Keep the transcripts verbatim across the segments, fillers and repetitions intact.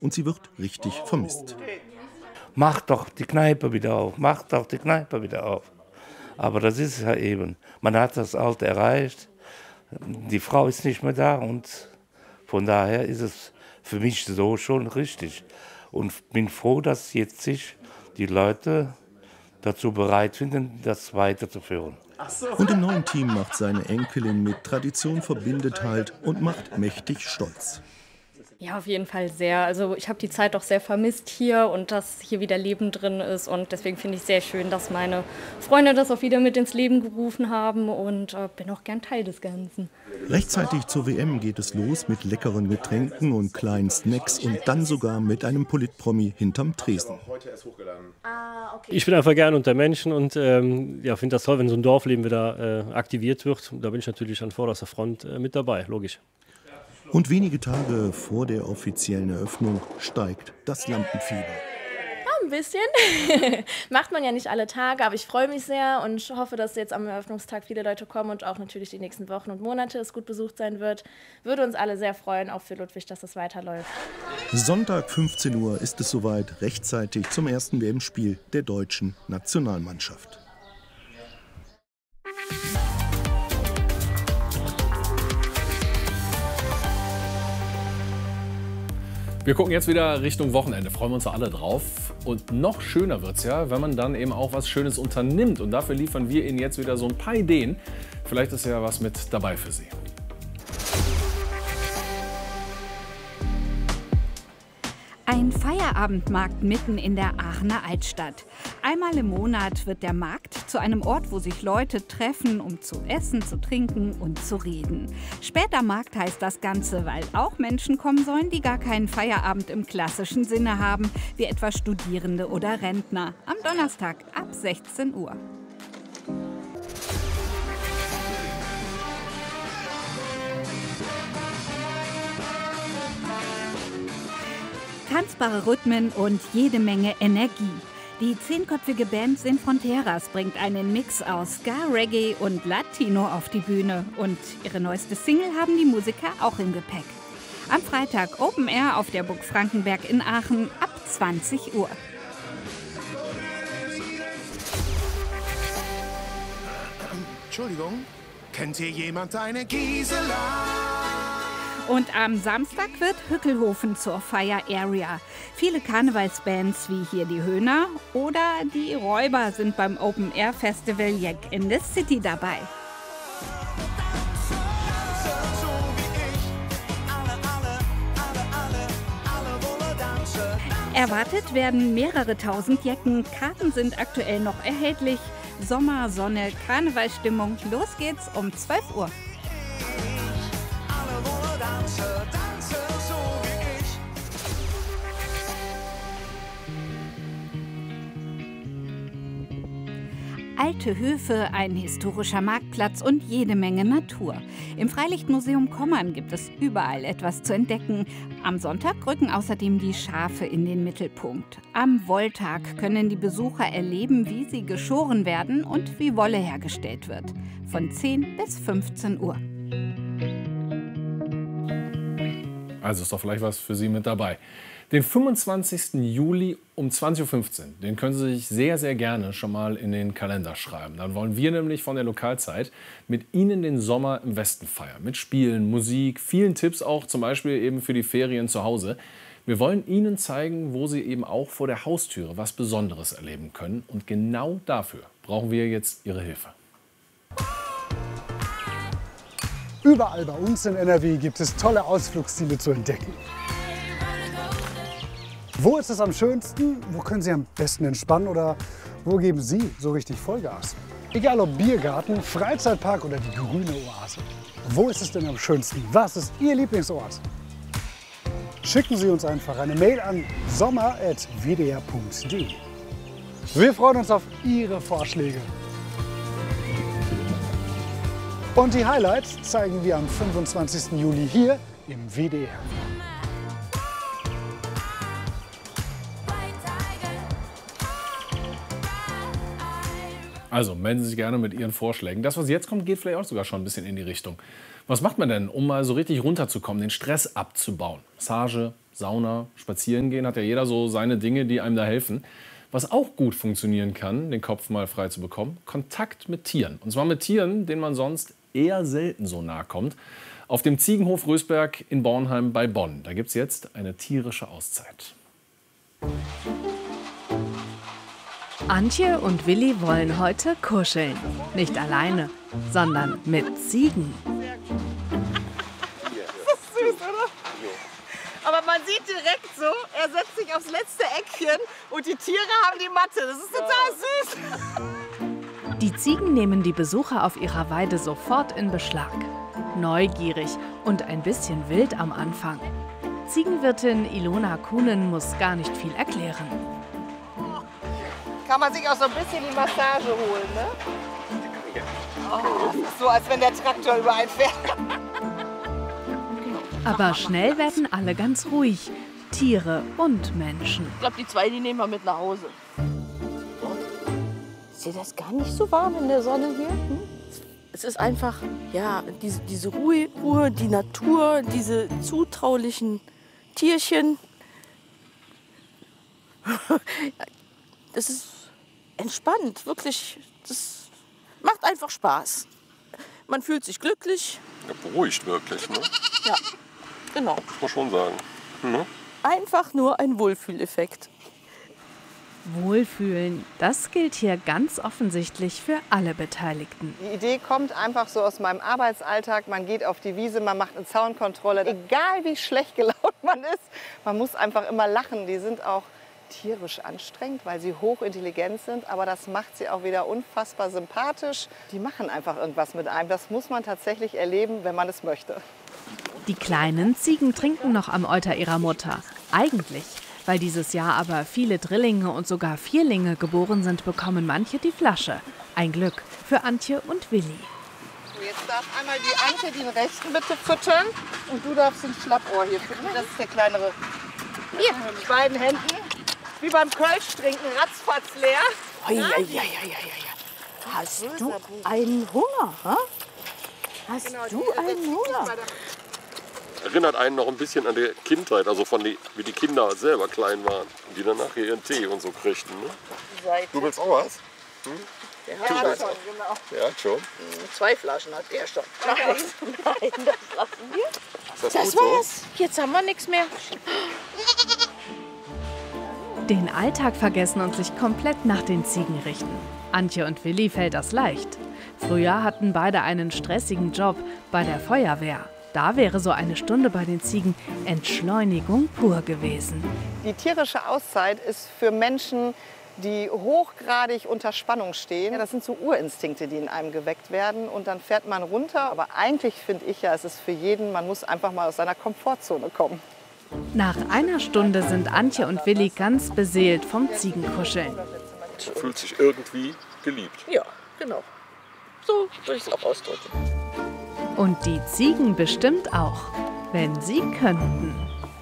und sie wird richtig vermisst. Mach doch die Kneipe wieder auf, mach doch die Kneipe wieder auf. Aber das ist es ja eben. Man hat das Alter erreicht, die Frau ist nicht mehr da und von daher ist es für mich so schon richtig. Und bin froh, dass jetzt sich die Leute dazu bereit finden, das weiterzuführen. Und im neuen Team macht seine Enkelin mit Tradition verbindet halt und macht mächtig stolz. Ja, auf jeden Fall sehr. Also ich habe die Zeit doch sehr vermisst hier und dass hier wieder Leben drin ist. Und deswegen finde ich sehr schön, dass meine Freunde das auch wieder mit ins Leben gerufen haben und äh, bin auch gern Teil des Ganzen. Rechtzeitig zur W M geht es los mit leckeren Getränken und kleinen Snacks und dann sogar mit einem Politpromi hinterm Tresen. Ich bin einfach gern unter Menschen und ähm, ja, finde das toll, wenn so ein Dorfleben wieder äh, aktiviert wird. Da bin ich natürlich an vorderster Front äh, mit dabei, logisch. Und wenige Tage vor der offiziellen Eröffnung steigt das Lampenfieber. Ja, ein bisschen. Macht man ja nicht alle Tage, aber ich freue mich sehr und hoffe, dass jetzt am Eröffnungstag viele Leute kommen und auch natürlich die nächsten Wochen und Monate es gut besucht sein wird. Würde uns alle sehr freuen, auch für Ludwig, dass es weiterläuft. Sonntag fünfzehn Uhr ist es soweit, rechtzeitig zum ersten W M-Spiel der deutschen Nationalmannschaft. Wir gucken jetzt wieder Richtung Wochenende, freuen wir uns alle drauf. Und noch schöner wird es ja, wenn man dann eben auch was Schönes unternimmt. Und dafür liefern wir Ihnen jetzt wieder so ein paar Ideen. Vielleicht ist ja was mit dabei für Sie. Ein Feierabendmarkt mitten in der Aachener Altstadt. Einmal im Monat wird der Markt zu einem Ort, wo sich Leute treffen, um zu essen, zu trinken und zu reden. Später Markt heißt das Ganze, weil auch Menschen kommen sollen, die gar keinen Feierabend im klassischen Sinne haben, wie etwa Studierende oder Rentner. Am Donnerstag ab sechzehn Uhr. Tanzbare Rhythmen und jede Menge Energie. Die zehnköpfige Band Sin Fronteras bringt einen Mix aus Ska, Reggae und Latino auf die Bühne. Und ihre neueste Single haben die Musiker auch im Gepäck. Am Freitag Open Air auf der Burg Frankenberg in Aachen ab zwanzig Uhr. Entschuldigung, kennt hier jemand eine Gisela? Und am Samstag wird Hückelhofen zur Fire Area. Viele Karnevalsbands wie hier die Höhner oder die Räuber sind beim Open Air Festival Jack in the City dabei. Erwartet werden mehrere tausend Jecken. Karten sind aktuell noch erhältlich. Sommer, Sonne, Karnevalsstimmung. Los geht's um zwölf Uhr. Alte Höfe, ein historischer Marktplatz und jede Menge Natur. Im Freilichtmuseum Kommern gibt es überall etwas zu entdecken. Am Sonntag rücken außerdem die Schafe in den Mittelpunkt. Am Wolltag können die Besucher erleben, wie sie geschoren werden und wie Wolle hergestellt wird. Von zehn bis fünfzehn Uhr. Also ist doch vielleicht was für Sie mit dabei. Den fünfundzwanzigsten Juli um zwanzig Uhr fünfzehn, den können Sie sich sehr, sehr gerne schon mal in den Kalender schreiben. Dann wollen wir nämlich von der Lokalzeit mit Ihnen den Sommer im Westen feiern. Mit Spielen, Musik, vielen Tipps auch zum Beispiel eben für die Ferien zu Hause. Wir wollen Ihnen zeigen, wo Sie eben auch vor der Haustüre was Besonderes erleben können. Und genau dafür brauchen wir jetzt Ihre Hilfe. Überall bei uns in N R W gibt es tolle Ausflugsziele zu entdecken. Wo ist es am schönsten? Wo können Sie am besten entspannen oder wo geben Sie so richtig Vollgas? Egal ob Biergarten, Freizeitpark oder die grüne Oase. Wo ist es denn am schönsten? Was ist Ihr Lieblingsort? Schicken Sie uns einfach eine Mail an sommer at w d r punkt d e. Wir freuen uns auf Ihre Vorschläge. Und die Highlights zeigen wir am fünfundzwanzigsten Juli hier im W D R. Also melden Sie sich gerne mit Ihren Vorschlägen. Das, was jetzt kommt, geht vielleicht auch sogar schon ein bisschen in die Richtung. Was macht man denn, um mal so richtig runterzukommen, den Stress abzubauen? Massage, Sauna, spazieren gehen, hat ja jeder so seine Dinge, die einem da helfen. Was auch gut funktionieren kann, den Kopf mal frei zu bekommen, Kontakt mit Tieren. Und zwar mit Tieren, denen man sonst eher selten so nahe kommt. Auf dem Ziegenhof Rösberg in Bornheim bei Bonn. Da gibt es jetzt eine tierische Auszeit. Antje und Willi wollen heute kuscheln. Nicht alleine, sondern mit Ziegen. Das ist süß, oder? Aber man sieht direkt so, er setzt sich aufs letzte Eckchen und die Tiere haben die Matte. Das ist total süß. Die Ziegen nehmen die Besucher auf ihrer Weide sofort in Beschlag. Neugierig und ein bisschen wild am Anfang. Ziegenwirtin Ilona Kuhnen muss gar nicht viel erklären. Kann man sich auch so ein bisschen die Massage holen, ne? Oh, so als wenn der Traktor über einen fährt. Aber schnell werden alle ganz ruhig. Tiere und Menschen. Ich glaube, die zwei, die nehmen wir mit nach Hause. Ist dir das gar nicht so warm in der Sonne hier? Hm? Es ist einfach, ja, diese, diese Ruhe, Ruhe, die Natur, diese zutraulichen Tierchen. Das ist entspannt, wirklich. Das macht einfach Spaß. Man fühlt sich glücklich. Ja, beruhigt wirklich, ne? Ja, genau. Muss man schon sagen. Ne? Einfach nur ein Wohlfühleffekt. Wohlfühlen, das gilt hier ganz offensichtlich für alle Beteiligten. Die Idee kommt einfach so aus meinem Arbeitsalltag. Man geht auf die Wiese, man macht eine Zaunkontrolle. Egal wie schlecht gelaunt man ist, man muss einfach immer lachen. Die sind auch tierisch anstrengend, weil sie hochintelligent sind. Aber das macht sie auch wieder unfassbar sympathisch. Die machen einfach irgendwas mit einem. Das muss man tatsächlich erleben, wenn man es möchte. Die kleinen Ziegen trinken noch am Euter ihrer Mutter. Eigentlich. Weil dieses Jahr aber viele Drillinge und sogar Vierlinge geboren sind, bekommen manche die Flasche. Ein Glück für Antje und Willi. So, jetzt darf einmal die Antje den rechten bitte füttern und du darfst den Schlappohr hier füttern. Das ist der kleinere. Hier, mit beiden Händen. Wie beim Kölsch trinken, ratzfatz leer. Oh, ja, ja, ja, ja, ja. Hast du einen Hunger? Ha? Hast genau, du einen Hunger? Erinnert einen noch ein bisschen an die Kindheit, also von die, wie die Kinder selber klein waren, die dann nachher ihren Tee und so kriegten. Ne? Du willst auch was? Hm? Der hat schon, genau. Ja, schon. Zwei Flaschen hat er schon. Nein, nein, das lassen wir. Das, das war's. So? Jetzt haben wir nichts mehr. Den Alltag vergessen und sich komplett nach den Ziegen richten. Antje und Willi fällt das leicht. Früher hatten beide einen stressigen Job bei der Feuerwehr. Da wäre so eine Stunde bei den Ziegen Entschleunigung pur gewesen. Die tierische Auszeit ist für Menschen, die hochgradig unter Spannung stehen. Das sind so Urinstinkte, die in einem geweckt werden. Und dann fährt man runter. Aber eigentlich finde ich ja, es ist für jeden, man muss einfach mal aus seiner Komfortzone kommen. Nach einer Stunde sind Antje und Willi ganz beseelt vom Ziegenkuscheln. Fühlt sich irgendwie geliebt. Ja, genau. So würde ich es auch ausdrücken. Und die Ziegen bestimmt auch, wenn sie könnten.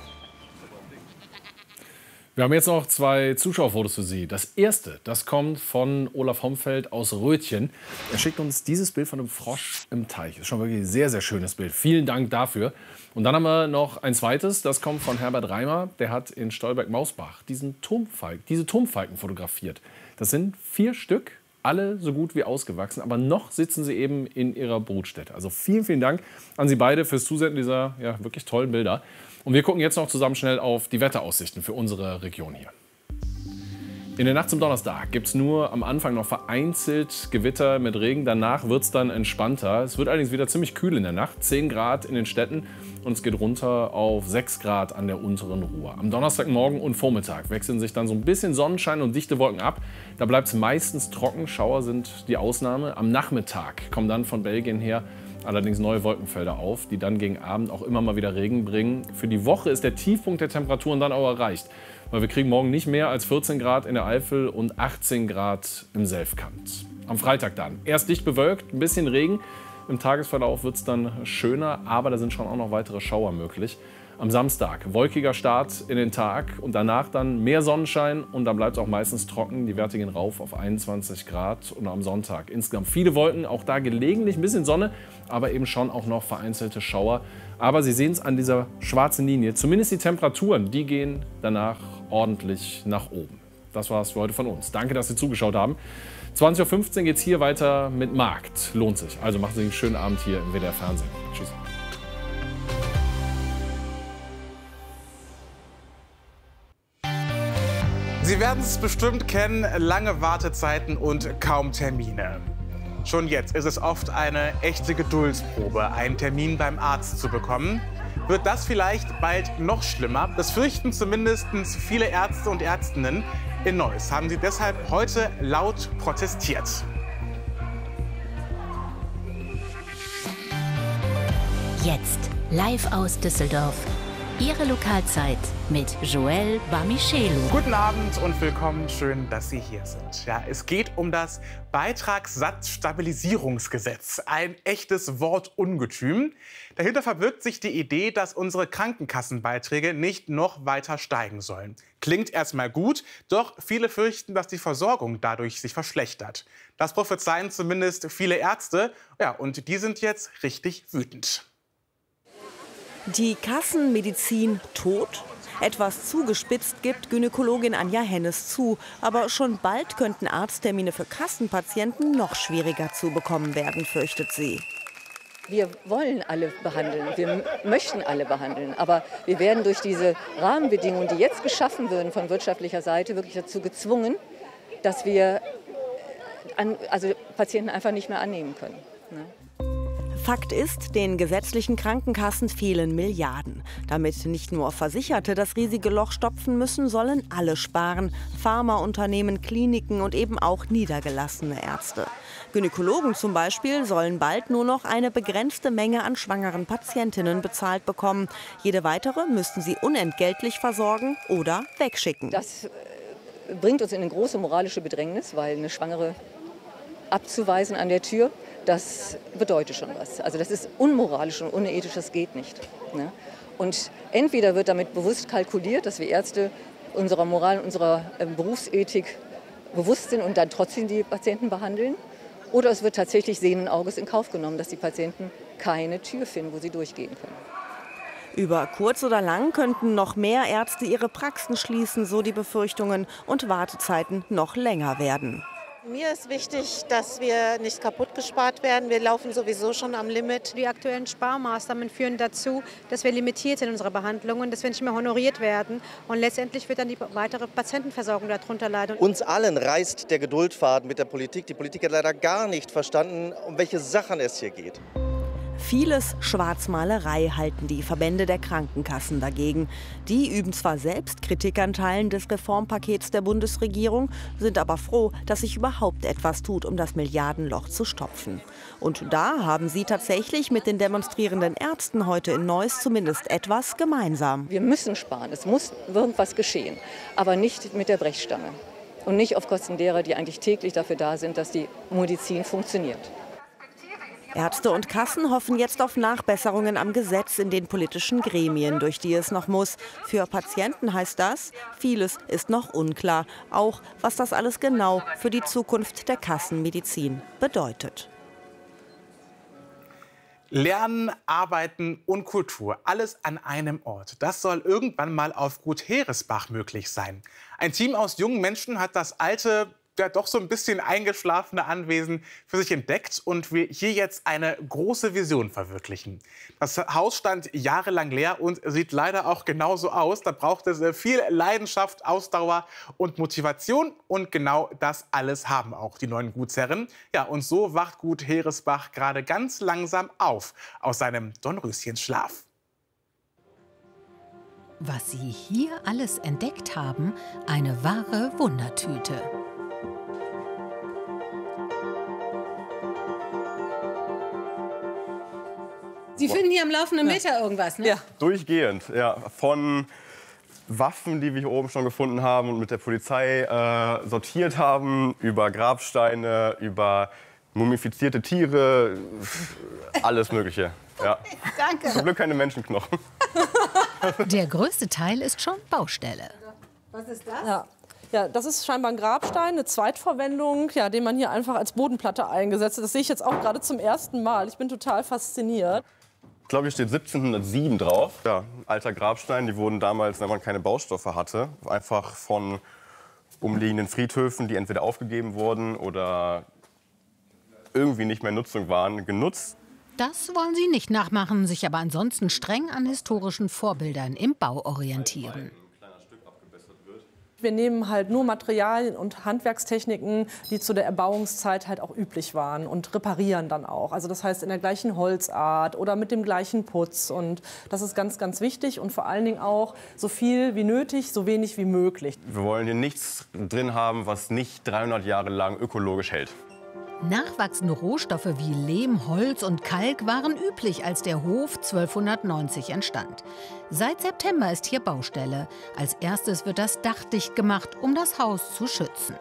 Wir haben jetzt noch zwei Zuschauerfotos für Sie. Das erste, das kommt von Olaf Homfeld aus Rötchen. Er schickt uns dieses Bild von einem Frosch im Teich. Das ist schon wirklich ein sehr, sehr schönes Bild. Vielen Dank dafür. Und dann haben wir noch ein zweites, das kommt von Herbert Reimer. Der hat in Stolberg-Mausbach diesen Turmfalken, diese Turmfalken fotografiert. Das sind vier Stück. Alle so gut wie ausgewachsen, aber noch sitzen sie eben in ihrer Brutstätte. Also vielen, vielen Dank an Sie beide fürs Zusenden dieser ja, wirklich tollen Bilder. Und wir gucken jetzt noch zusammen schnell auf die Wetteraussichten für unsere Region hier. In der Nacht zum Donnerstag gibt es nur am Anfang noch vereinzelt Gewitter mit Regen. Danach wird es dann entspannter. Es wird allerdings wieder ziemlich kühl in der Nacht. zehn Grad in den Städten und es geht runter auf sechs Grad an der unteren Ruhr. Am Donnerstagmorgen und Vormittag wechseln sich dann so ein bisschen Sonnenschein und dichte Wolken ab. Da bleibt es meistens trocken. Schauer sind die Ausnahme. Am Nachmittag kommen dann von Belgien her allerdings neue Wolkenfelder auf, die dann gegen Abend auch immer mal wieder Regen bringen. Für die Woche ist der Tiefpunkt der Temperaturen dann auch erreicht. Weil wir kriegen morgen nicht mehr als vierzehn Grad in der Eifel und achtzehn Grad im Selfkant. Am Freitag dann erst dicht bewölkt, ein bisschen Regen. Im Tagesverlauf wird es dann schöner, aber da sind schon auch noch weitere Schauer möglich. Am Samstag wolkiger Start in den Tag und danach dann mehr Sonnenschein und dann bleibt es auch meistens trocken. Die Werte gehen rauf auf einundzwanzig Grad und am Sonntag insgesamt viele Wolken, auch da gelegentlich ein bisschen Sonne, aber eben schon auch noch vereinzelte Schauer. Aber Sie sehen es an dieser schwarzen Linie, zumindest die Temperaturen, die gehen danach ordentlich nach oben. Das war es für heute von uns. Danke, dass Sie zugeschaut haben. zwanzig Uhr fünfzehn geht es hier weiter mit Markt. Lohnt sich. Also machen Sie einen schönen Abend hier im W D R Fernsehen. Tschüss. Sie werden es bestimmt kennen, lange Wartezeiten und kaum Termine. Schon jetzt ist es oft eine echte Geduldsprobe, einen Termin beim Arzt zu bekommen. Wird das vielleicht bald noch schlimmer? Das fürchten zumindest viele Ärzte und Ärztinnen. In Neuss haben sie deshalb heute laut protestiert. Jetzt live aus Düsseldorf. Ihre Lokalzeit mit Joël Bamichelu. Guten Abend und willkommen. Schön, dass Sie hier sind. Ja, es geht um das Beitragssatzstabilisierungsgesetz. Ein echtes Wortungetüm. Dahinter verbirgt sich die Idee, dass unsere Krankenkassenbeiträge nicht noch weiter steigen sollen. Klingt erstmal gut, doch viele fürchten, dass die Versorgung dadurch sich verschlechtert. Das prophezeien zumindest viele Ärzte. Ja, und die sind jetzt richtig wütend. Die Kassenmedizin tot? Etwas zugespitzt gibt Gynäkologin Anja Hennes zu. Aber schon bald könnten Arzttermine für Kassenpatienten noch schwieriger zu bekommen werden, fürchtet sie. Wir wollen alle behandeln, wir möchten alle behandeln. Aber wir werden durch diese Rahmenbedingungen, die jetzt geschaffen würden von wirtschaftlicher Seite, wirklich dazu gezwungen, dass wir an, also Patienten einfach nicht mehr annehmen können. Ne? Fakt ist, den gesetzlichen Krankenkassen fehlen Milliarden. Damit nicht nur Versicherte das riesige Loch stopfen müssen, sollen alle sparen. Pharmaunternehmen, Kliniken und eben auch niedergelassene Ärzte. Gynäkologen zum Beispiel sollen bald nur noch eine begrenzte Menge an schwangeren Patientinnen bezahlt bekommen. Jede weitere müssten sie unentgeltlich versorgen oder wegschicken. Das bringt uns in eine große moralische Bedrängnis, weil eine Schwangere abzuweisen an der Tür, das bedeutet schon was. Also das ist unmoralisch und unethisch, das geht nicht. Ne? Und entweder wird damit bewusst kalkuliert, dass wir Ärzte unserer Moral, unserer äh, Berufsethik bewusst sind und dann trotzdem die Patienten behandeln, oder es wird tatsächlich sehenden Auges in Kauf genommen, dass die Patienten keine Tür finden, wo sie durchgehen können. Über kurz oder lang könnten noch mehr Ärzte ihre Praxen schließen, so die Befürchtungen, und Wartezeiten noch länger werden. Mir ist wichtig, dass wir nicht kaputt gespart werden. Wir laufen sowieso schon am Limit. Die aktuellen Sparmaßnahmen führen dazu, dass wir limitiert sind in unserer Behandlungen, dass wir nicht mehr honoriert werden. Und letztendlich wird dann die weitere Patientenversorgung darunter leiden. Uns allen reißt der Geduldfaden mit der Politik. Die Politik hat leider gar nicht verstanden, um welche Sachen es hier geht. Vieles Schwarzmalerei halten die Verbände der Krankenkassen dagegen. Die üben zwar selbst Kritik an Teilen des Reformpakets der Bundesregierung, sind aber froh, dass sich überhaupt etwas tut, um das Milliardenloch zu stopfen. Und da haben sie tatsächlich mit den demonstrierenden Ärzten heute in Neuss zumindest etwas gemeinsam. Wir müssen sparen, es muss irgendwas geschehen, aber nicht mit der Brechstange. Und nicht auf Kosten derer, die eigentlich täglich dafür da sind, dass die Medizin funktioniert. Ärzte und Kassen hoffen jetzt auf Nachbesserungen am Gesetz in den politischen Gremien, durch die es noch muss. Für Patienten heißt das, vieles ist noch unklar. Auch was das alles genau für die Zukunft der Kassenmedizin bedeutet. Lernen, Arbeiten und Kultur, alles an einem Ort. Das soll irgendwann mal auf Gut Heresbach möglich sein. Ein Team aus jungen Menschen hat das alte, ja doch so ein bisschen eingeschlafene Anwesen für sich entdeckt und will hier jetzt eine große Vision verwirklichen. Das Haus stand jahrelang leer und sieht leider auch genauso aus. Da braucht es viel Leidenschaft, Ausdauer und Motivation. Und genau das alles haben auch die neuen Gutsherren. Ja, und so wacht Gut Heresbach gerade ganz langsam auf aus seinem Dornröschenschlaf. Was Sie hier alles entdeckt haben, eine wahre Wundertüte. Sie finden hier am laufenden Meter irgendwas, ne? Ja. Durchgehend, ja. Von Waffen, die wir hier oben schon gefunden haben und mit der Polizei äh, sortiert haben, über Grabsteine, über mumifizierte Tiere, alles Mögliche. Ja. Danke. Zum Glück keine Menschenknochen. Der größte Teil ist schon Baustelle. Was ist das? Ja. Ja, das ist scheinbar ein Grabstein, eine Zweitverwendung, ja, den man hier einfach als Bodenplatte eingesetzt hat. Das sehe ich jetzt auch gerade zum ersten Mal. Ich bin total fasziniert. Ich glaube, hier steht siebzehnhundertsieben drauf. Ja, ein alter Grabstein. Die wurden damals, wenn man keine Baustoffe hatte, einfach von umliegenden Friedhöfen, die entweder aufgegeben wurden oder irgendwie nicht mehr in Nutzung waren, genutzt. Das wollen sie nicht nachmachen, sich aber ansonsten streng an historischen Vorbildern im Bau orientieren. Wir nehmen halt nur Materialien und Handwerkstechniken, die zu der Erbauungszeit halt auch üblich waren und reparieren dann auch. Also das heißt in der gleichen Holzart oder mit dem gleichen Putz. Und das ist ganz, ganz wichtig und vor allen Dingen auch so viel wie nötig, so wenig wie möglich. Wir wollen hier nichts drin haben, was nicht dreihundert Jahre lang ökologisch hält. Nachwachsende Rohstoffe wie Lehm, Holz und Kalk waren üblich, als der Hof zwölfhundertneunzig entstand. Seit September ist hier Baustelle. Als erstes wird das Dach dicht gemacht, um das Haus zu schützen.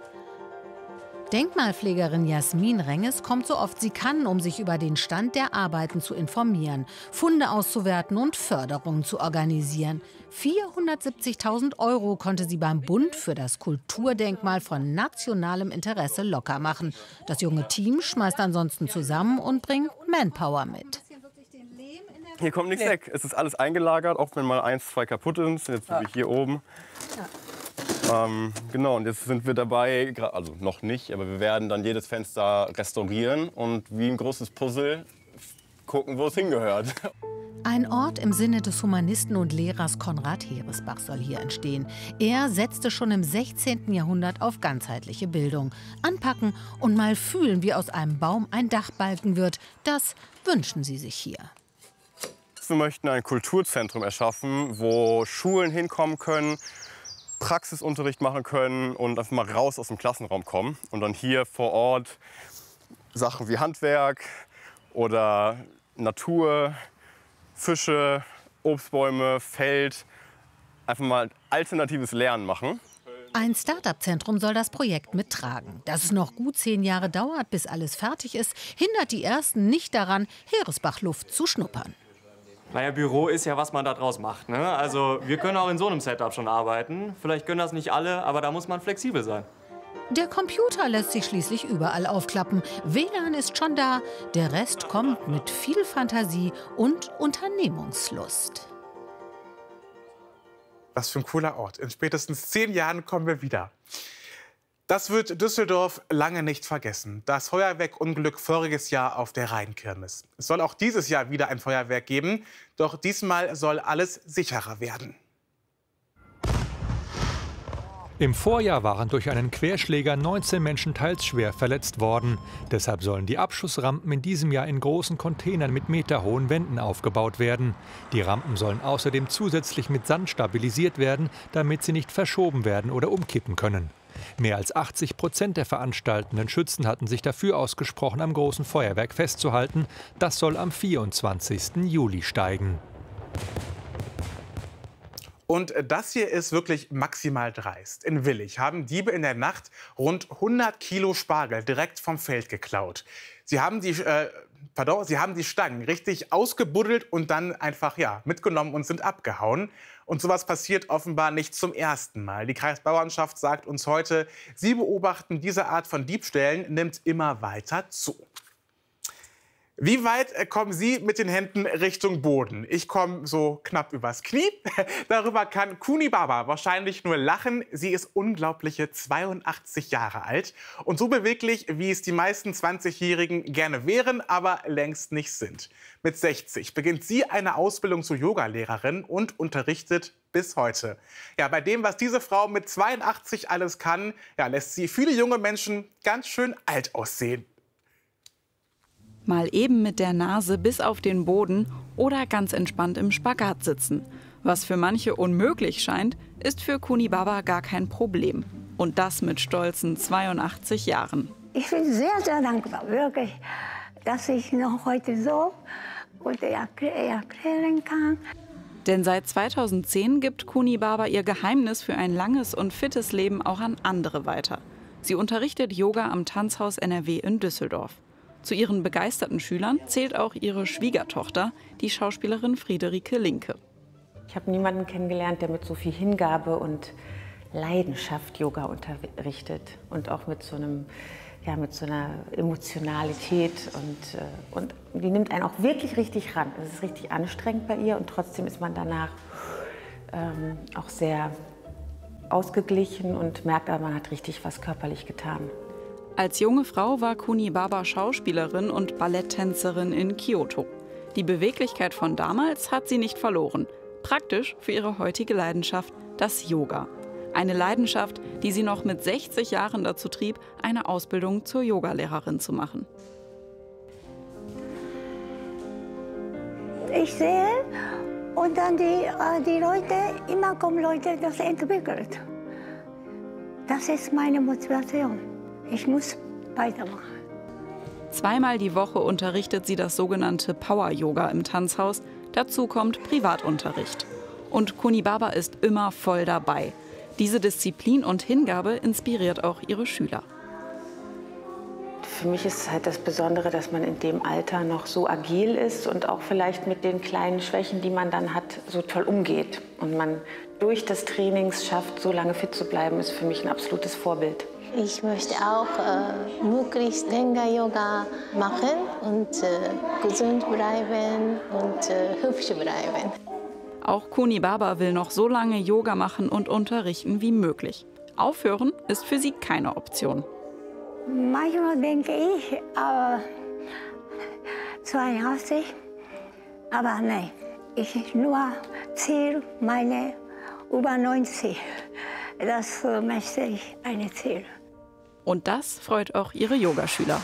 Denkmalpflegerin Jasmin Renges kommt so oft sie kann, um sich über den Stand der Arbeiten zu informieren, Funde auszuwerten und Förderungen zu organisieren. vierhundertsiebzigtausend Euro konnte sie beim Bund für das Kulturdenkmal von nationalem Interesse locker machen. Das junge Team schmeißt ansonsten zusammen und bringt Manpower mit. Hier kommt nichts weg. Es ist alles eingelagert, auch wenn mal eins, zwei kaputt sind. Jetzt bin ich hier oben. Ja. Ähm, genau, und jetzt sind wir dabei, also noch nicht, aber wir werden dann jedes Fenster restaurieren und wie ein großes Puzzle gucken, wo es hingehört. Ein Ort im Sinne des Humanisten und Lehrers Konrad Heresbach soll hier entstehen. Er setzte schon im sechzehnten Jahrhundert auf ganzheitliche Bildung. Anpacken und mal fühlen, wie aus einem Baum ein Dachbalken wird, das wünschen sie sich hier. Wir möchten ein Kulturzentrum erschaffen, wo Schulen hinkommen können, Praxisunterricht machen können und einfach mal raus aus dem Klassenraum kommen und dann hier vor Ort Sachen wie Handwerk oder Natur, Fische, Obstbäume, Feld, einfach mal alternatives Lernen machen. Ein Start-up-Zentrum soll das Projekt mittragen. Dass es noch gut zehn Jahre dauert, bis alles fertig ist, hindert die Ersten nicht daran, Heresbach-Luft zu schnuppern. Naja, Büro ist ja, was man da draus macht. Ne? Also wir können auch in so einem Setup schon arbeiten. Vielleicht können das nicht alle, aber da muss man flexibel sein. Der Computer lässt sich schließlich überall aufklappen. W L A N ist schon da. Der Rest kommt mit viel Fantasie und Unternehmungslust. Was für ein cooler Ort. In spätestens zehn Jahren kommen wir wieder. Das wird Düsseldorf lange nicht vergessen. Das Feuerwerkunglück voriges Jahr auf der Rheinkirmes. Es soll auch dieses Jahr wieder ein Feuerwerk geben, doch diesmal soll alles sicherer werden. Im Vorjahr waren durch einen Querschläger neunzehn Menschen teils schwer verletzt worden. Deshalb sollen die Abschussrampen in diesem Jahr in großen Containern mit meterhohen Wänden aufgebaut werden. Die Rampen sollen außerdem zusätzlich mit Sand stabilisiert werden, damit sie nicht verschoben werden oder umkippen können. Mehr als achtzig Prozent der veranstaltenden Schützen hatten sich dafür ausgesprochen, am großen Feuerwerk festzuhalten. Das soll am vierundzwanzigsten Juli steigen. Und das hier ist wirklich maximal dreist. In Willich haben Diebe in der Nacht rund hundert Kilo Spargel direkt vom Feld geklaut. Sie haben die, äh, pardon, sie haben die Stangen richtig ausgebuddelt und dann einfach ja, mitgenommen und sind abgehauen. Und sowas passiert offenbar nicht zum ersten Mal. Die Kreisbauernschaft sagt uns heute, sie beobachten, diese Art von Diebstählen nimmt immer weiter zu. Wie weit kommen Sie mit den Händen Richtung Boden? Ich komme so knapp übers Knie. Darüber kann Kuni Baba wahrscheinlich nur lachen. Sie ist unglaubliche zweiundachtzig Jahre alt und so beweglich, wie es die meisten zwanzigjährigen gerne wären, aber längst nicht sind. Mit sechzig beginnt sie eine Ausbildung zur Yogalehrerin und unterrichtet bis heute. Ja, bei dem, was diese Frau mit zweiundachtzig alles kann, ja, lässt sie viele junge Menschen ganz schön alt aussehen. Mal eben mit der Nase bis auf den Boden oder ganz entspannt im Spagat sitzen. Was für manche unmöglich scheint, ist für Kuni Baba gar kein Problem. Und das mit stolzen zweiundachtzig Jahren. Ich bin sehr, sehr dankbar, wirklich, dass ich noch heute so gut erklären kann. Denn seit zweitausendzehn gibt Kuni Baba ihr Geheimnis für ein langes und fittes Leben auch an andere weiter. Sie unterrichtet Yoga am Tanzhaus N R W in Düsseldorf. Zu ihren begeisterten Schülern zählt auch ihre Schwiegertochter, die Schauspielerin Friederike Linke. Ich habe niemanden kennengelernt, der mit so viel Hingabe und Leidenschaft Yoga unterrichtet und auch mit so einem, ja, mit so einer Emotionalität und, und die nimmt einen auch wirklich richtig ran. Es ist richtig anstrengend bei ihr und trotzdem ist man danach ähm, auch sehr ausgeglichen und merkt, aber man hat richtig was körperlich getan. Als junge Frau war Kuni Baba Schauspielerin und Balletttänzerin in Kyoto. Die Beweglichkeit von damals hat sie nicht verloren. Praktisch für ihre heutige Leidenschaft, das Yoga. Eine Leidenschaft, die sie noch mit sechzig Jahren dazu trieb, eine Ausbildung zur Yogalehrerin zu machen. Ich sehe und dann die, die Leute, immer kommen Leute, das entwickelt. Das ist meine Motivation. Ich muss weitermachen. Zweimal die Woche unterrichtet sie das sogenannte Power-Yoga im Tanzhaus. Dazu kommt Privatunterricht. Und Kuni Baba ist immer voll dabei. Diese Disziplin und Hingabe inspiriert auch ihre Schüler. Für mich ist halt das Besondere, dass man in dem Alter noch so agil ist und auch vielleicht mit den kleinen Schwächen, die man dann hat, so toll umgeht. Und man durch das Training schafft, so lange fit zu bleiben, ist für mich ein absolutes Vorbild. Ich möchte auch äh, möglichst länger Yoga machen und äh, gesund bleiben und äh, hübsch bleiben. Auch Kuni Baba will noch so lange Yoga machen und unterrichten wie möglich. Aufhören ist für sie keine Option. Manchmal denke ich, aber zweiundachtzig, aber nein, ich nur Ziel meine über neunzig. Das möchte ich eine Ziel. Und das freut auch ihre Yogaschüler.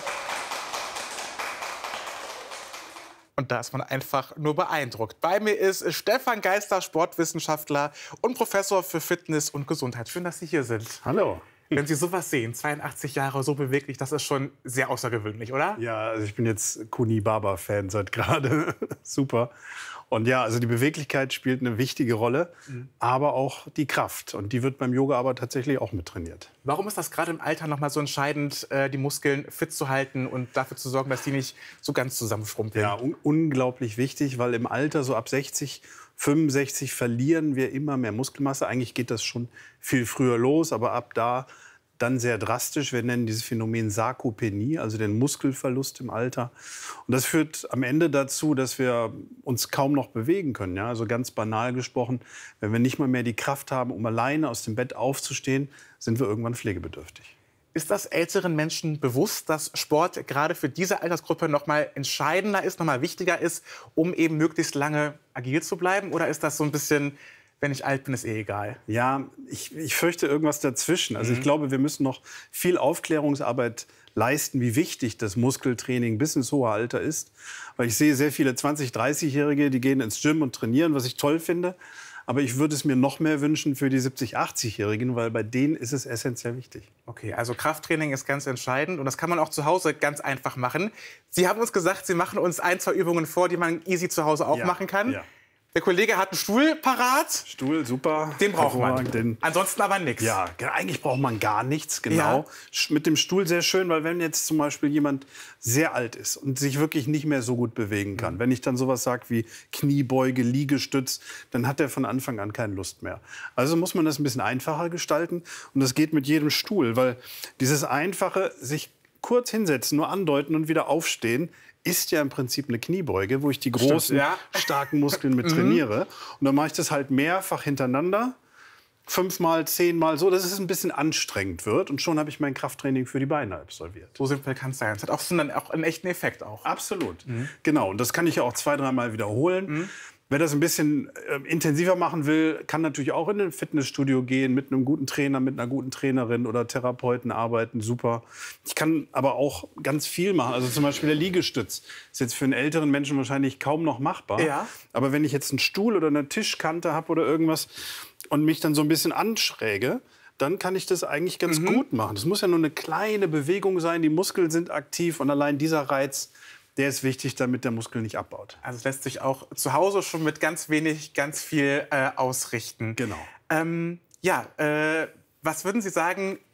Und da ist man einfach nur beeindruckt. Bei mir ist Stefan Geister, Sportwissenschaftler und Professor für Fitness und Gesundheit. Schön, dass Sie hier sind. Hallo. Wenn Sie sowas sehen, zweiundachtzig Jahre, so beweglich, das ist schon sehr außergewöhnlich, oder? Ja, also ich bin jetzt Kuni Baba-Fan seit gerade. Super. Und ja, also die Beweglichkeit spielt eine wichtige Rolle, mhm. aber auch die Kraft. Und die wird beim Yoga aber tatsächlich auch mit trainiert. Warum ist das gerade im Alter noch mal so entscheidend, die Muskeln fit zu halten und dafür zu sorgen, dass die nicht so ganz zusammenschrumpeln? Ja, un unglaublich wichtig, weil im Alter so ab sechzig, fünfundsechzig verlieren wir immer mehr Muskelmasse. Eigentlich geht das schon viel früher los, aber ab da dann sehr drastisch. Wir nennen dieses Phänomen Sarkopenie, also den Muskelverlust im Alter. Und das führt am Ende dazu, dass wir uns kaum noch bewegen können. Ja? Also ganz banal gesprochen, wenn wir nicht mal mehr die Kraft haben, um alleine aus dem Bett aufzustehen, sind wir irgendwann pflegebedürftig. Ist das älteren Menschen bewusst, dass Sport gerade für diese Altersgruppe noch mal entscheidender ist, noch mal wichtiger ist, um eben möglichst lange agil zu bleiben? Oder ist das so ein bisschen, wenn ich alt bin, ist eh egal? Ja, ich, ich fürchte irgendwas dazwischen. Also mhm. ich glaube, wir müssen noch viel Aufklärungsarbeit leisten, wie wichtig das Muskeltraining bis ins hohe Alter ist. Weil ich sehe sehr viele zwanzig-, dreißigjährige, die gehen ins Gym und trainieren, was ich toll finde. Aber ich würde es mir noch mehr wünschen für die siebzig-, achtzigjährigen, weil bei denen ist es essentiell wichtig. Okay, also Krafttraining ist ganz entscheidend und das kann man auch zu Hause ganz einfach machen. Sie haben uns gesagt, Sie machen uns ein, zwei Übungen vor, die man easy zu Hause auch ja, machen kann. Ja. Der Kollege hat einen Stuhl parat. Stuhl, super. Den braucht man. Den, Ansonsten aber nichts. Ja, eigentlich braucht man gar nichts, genau. Ja. Mit dem Stuhl sehr schön, weil wenn jetzt zum Beispiel jemand sehr alt ist und sich wirklich nicht mehr so gut bewegen kann, mhm. wenn ich dann sowas sage wie Kniebeuge, Liegestütz, dann hat er von Anfang an keine Lust mehr. Also muss man das ein bisschen einfacher gestalten und das geht mit jedem Stuhl, weil dieses einfache, sich kurz hinsetzen, nur andeuten und wieder aufstehen, ist ja im Prinzip eine Kniebeuge, wo ich die großen, Stimmt, ja. starken Muskeln mit trainiere. Und dann mache ich das halt mehrfach hintereinander, fünfmal, zehnmal, so, dass es ein bisschen anstrengend wird. Und schon habe ich mein Krafttraining für die Beine absolviert. So simpel kann es sein. Es hat auch, so einen, auch einen echten Effekt auch. Absolut. Mhm. Genau. Und das kann ich ja auch zwei, dreimal wiederholen. Mhm. Wer das ein bisschen äh, intensiver machen will, kann natürlich auch in ein Fitnessstudio gehen, mit einem guten Trainer, mit einer guten Trainerin oder Therapeuten arbeiten, super. Ich kann aber auch ganz viel machen, also zum Beispiel der Liegestütz. Ist jetzt für einen älteren Menschen wahrscheinlich kaum noch machbar. Ja. Aber wenn ich jetzt einen Stuhl oder eine Tischkante habe oder irgendwas und mich dann so ein bisschen anschräge, dann kann ich das eigentlich ganz mhm. gut machen. Das muss ja nur eine kleine Bewegung sein, die Muskeln sind aktiv und allein dieser Reiz, der ist wichtig, damit der Muskel nicht abbaut. Also es lässt sich auch zu Hause schon mit ganz wenig, ganz viel äh, ausrichten. Genau. Ähm, ja, äh, was würden Sie sagen,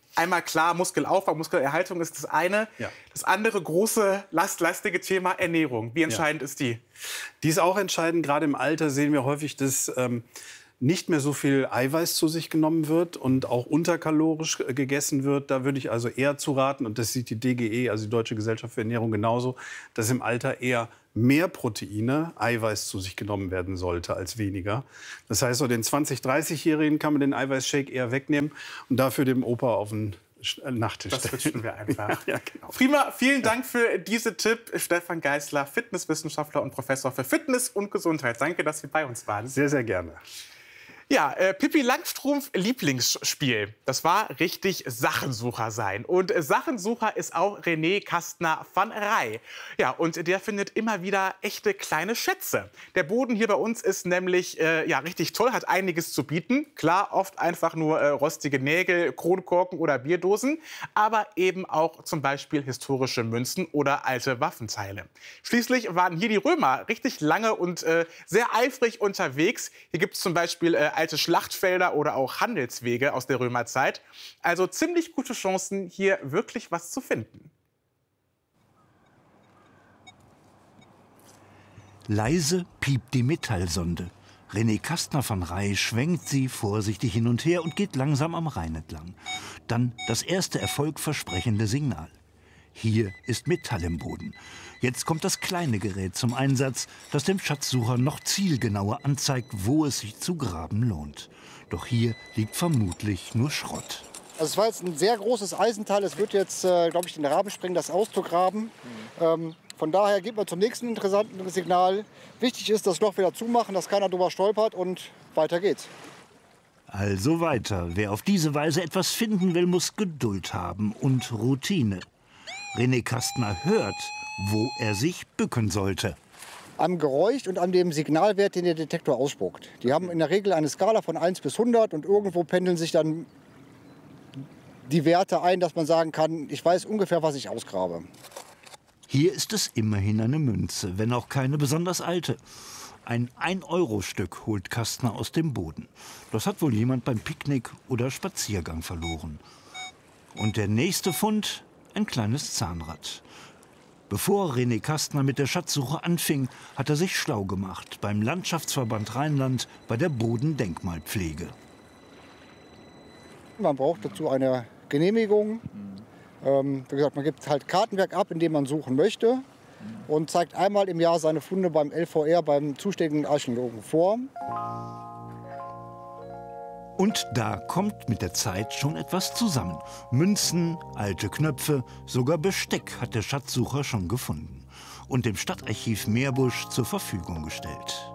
Einmal klar, Muskelaufbau, Muskelerhaltung ist das eine. Ja. Das andere große, lastlastige Thema Ernährung. Wie entscheidend ja. ist die? Die ist auch entscheidend. Gerade im Alter sehen wir häufig, dass ähm, nicht mehr so viel Eiweiß zu sich genommen wird und auch unterkalorisch gegessen wird. Da würde ich also eher zu raten, und das sieht die D G E, also die Deutsche Gesellschaft für Ernährung, genauso, dass im Alter eher mehr Proteine, Eiweiß zu sich genommen werden sollte als weniger. Das heißt, so den zwanzig-, dreißigjährigen kann man den Eiweißshake eher wegnehmen und dafür dem Opa auf den Nachttisch Das stellen. wünschen wir einfach. Ja, genau. Prima, vielen Dank für diese Tipp. Stefan Geisler, Fitnesswissenschaftler und Professor für Fitness und Gesundheit. Danke, dass Sie bei uns waren. Sehr, sehr gerne. Ja, äh, Pippi Langstrumpf Lieblingsspiel. Das war richtig Sachensucher sein. Und äh, Sachensucher ist auch René Kastner van Rij. Ja, und der findet immer wieder echte kleine Schätze. Der Boden hier bei uns ist nämlich äh, ja, richtig toll, hat einiges zu bieten. Klar, oft einfach nur äh, rostige Nägel, Kronkorken oder Bierdosen. Aber eben auch zum Beispiel historische Münzen oder alte Waffenteile. Schließlich waren hier die Römer richtig lange und äh, sehr eifrig unterwegs. Hier gibt es zum Beispiel äh, alte Schlachtfelder oder auch Handelswege aus der Römerzeit. Also ziemlich gute Chancen, hier wirklich was zu finden. Leise piept die Metallsonde. René Kastner van Rij schwenkt sie vorsichtig hin und her und geht langsam am Rhein entlang. Dann das erste erfolgversprechende Signal. Hier ist Metall im Boden. Jetzt kommt das kleine Gerät zum Einsatz, das dem Schatzsucher noch zielgenauer anzeigt, wo es sich zu graben lohnt. Doch hier liegt vermutlich nur Schrott. Also es war jetzt ein sehr großes Eisenteil. Es wird jetzt, äh, glaube ich, den Rahmen sprengen, das auszugraben. Mhm. Ähm, von daher geht man zum nächsten interessanten Signal. Wichtig ist, das Loch wieder zumachen, dass keiner drüber stolpert, und weiter geht's. Also weiter. Wer auf diese Weise etwas finden will, muss Geduld haben und Routine. René Kastner hört, wo er sich bücken sollte. Am Geräusch und an dem Signalwert, den der Detektor ausspuckt. Die haben in der Regel eine Skala von eins bis hundert und irgendwo pendeln sich dann die Werte ein, dass man sagen kann, ich weiß ungefähr, was ich ausgrabe. Hier ist es immerhin eine Münze, wenn auch keine besonders alte. Ein ein-Euro-Stück holt Kastner aus dem Boden. Das hat wohl jemand beim Picknick oder Spaziergang verloren. Und der nächste Fund? Ein kleines Zahnrad. Bevor René Kastner mit der Schatzsuche anfing, hat er sich schlau gemacht beim Landschaftsverband Rheinland bei der Bodendenkmalpflege. Man braucht dazu eine Genehmigung. Ähm, wie gesagt, man gibt halt Kartenwerk ab, in dem man suchen möchte, und zeigt einmal im Jahr seine Funde beim L V R, beim zuständigen Archäologen, vor. Und da kommt mit der Zeit schon etwas zusammen. Münzen, alte Knöpfe, sogar Besteck hat der Schatzsucher schon gefunden und dem Stadtarchiv Meerbusch zur Verfügung gestellt.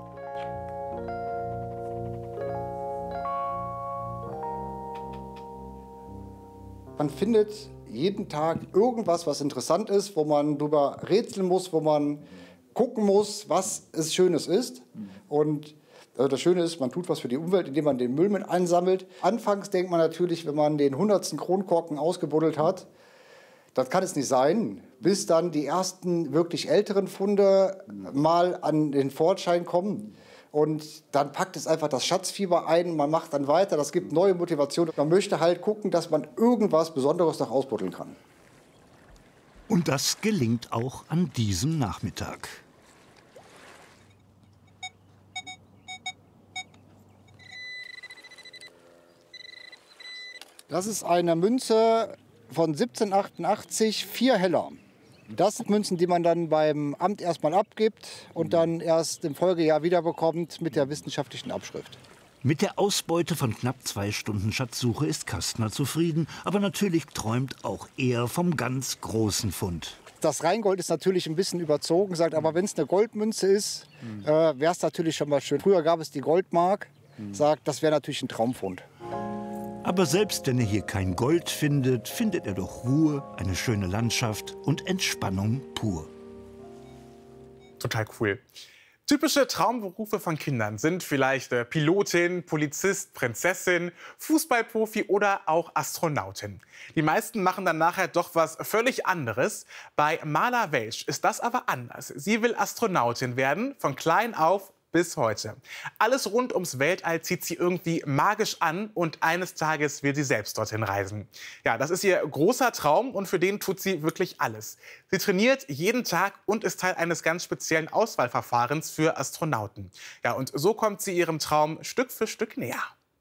Man findet jeden Tag irgendwas, was interessant ist, wo man drüber rätseln muss, wo man gucken muss, was es Schönes ist. Und das Schöne ist, man tut was für die Umwelt, indem man den Müll mit einsammelt. Anfangs denkt man natürlich, wenn man den hundertsten Kronkorken ausgebuddelt hat, das kann es nicht sein, bis dann die ersten wirklich älteren Funde mal an den Vorschein kommen. Und dann packt es einfach das Schatzfieber ein, man macht dann weiter, das gibt neue Motivation. Man möchte halt gucken, dass man irgendwas Besonderes noch ausbuddeln kann. Und das gelingt auch an diesem Nachmittag. Das ist eine Münze von siebzehnhundertachtundachtzig, vier Heller. Das sind Münzen, die man dann beim Amt erstmal abgibt und dann erst im Folgejahr wiederbekommt mit der wissenschaftlichen Abschrift. Mit der Ausbeute von knapp zwei Stunden Schatzsuche ist Kastner zufrieden. Aber natürlich träumt auch er vom ganz großen Fund. Das Rheingold ist natürlich ein bisschen überzogen, sagt, aber wenn es eine Goldmünze ist, äh, wäre es natürlich schon mal schön. Früher gab es die Goldmark, sagt, das wäre natürlich ein Traumfund. Aber selbst wenn er hier kein Gold findet, findet er doch Ruhe, eine schöne Landschaft und Entspannung pur. Total cool. Typische Traumberufe von Kindern sind vielleicht äh, Pilotin, Polizist, Prinzessin, Fußballprofi oder auch Astronautin. Die meisten machen dann nachher doch was völlig anderes. Bei Mala Welsch ist das aber anders. Sie will Astronautin werden, von klein auf bis heute. Alles rund ums Weltall zieht sie irgendwie magisch an und eines Tages will sie selbst dorthin reisen. Ja, das ist ihr großer Traum und für den tut sie wirklich alles. Sie trainiert jeden Tag und ist Teil eines ganz speziellen Auswahlverfahrens für Astronauten. Ja, und so kommt sie ihrem Traum Stück für Stück näher.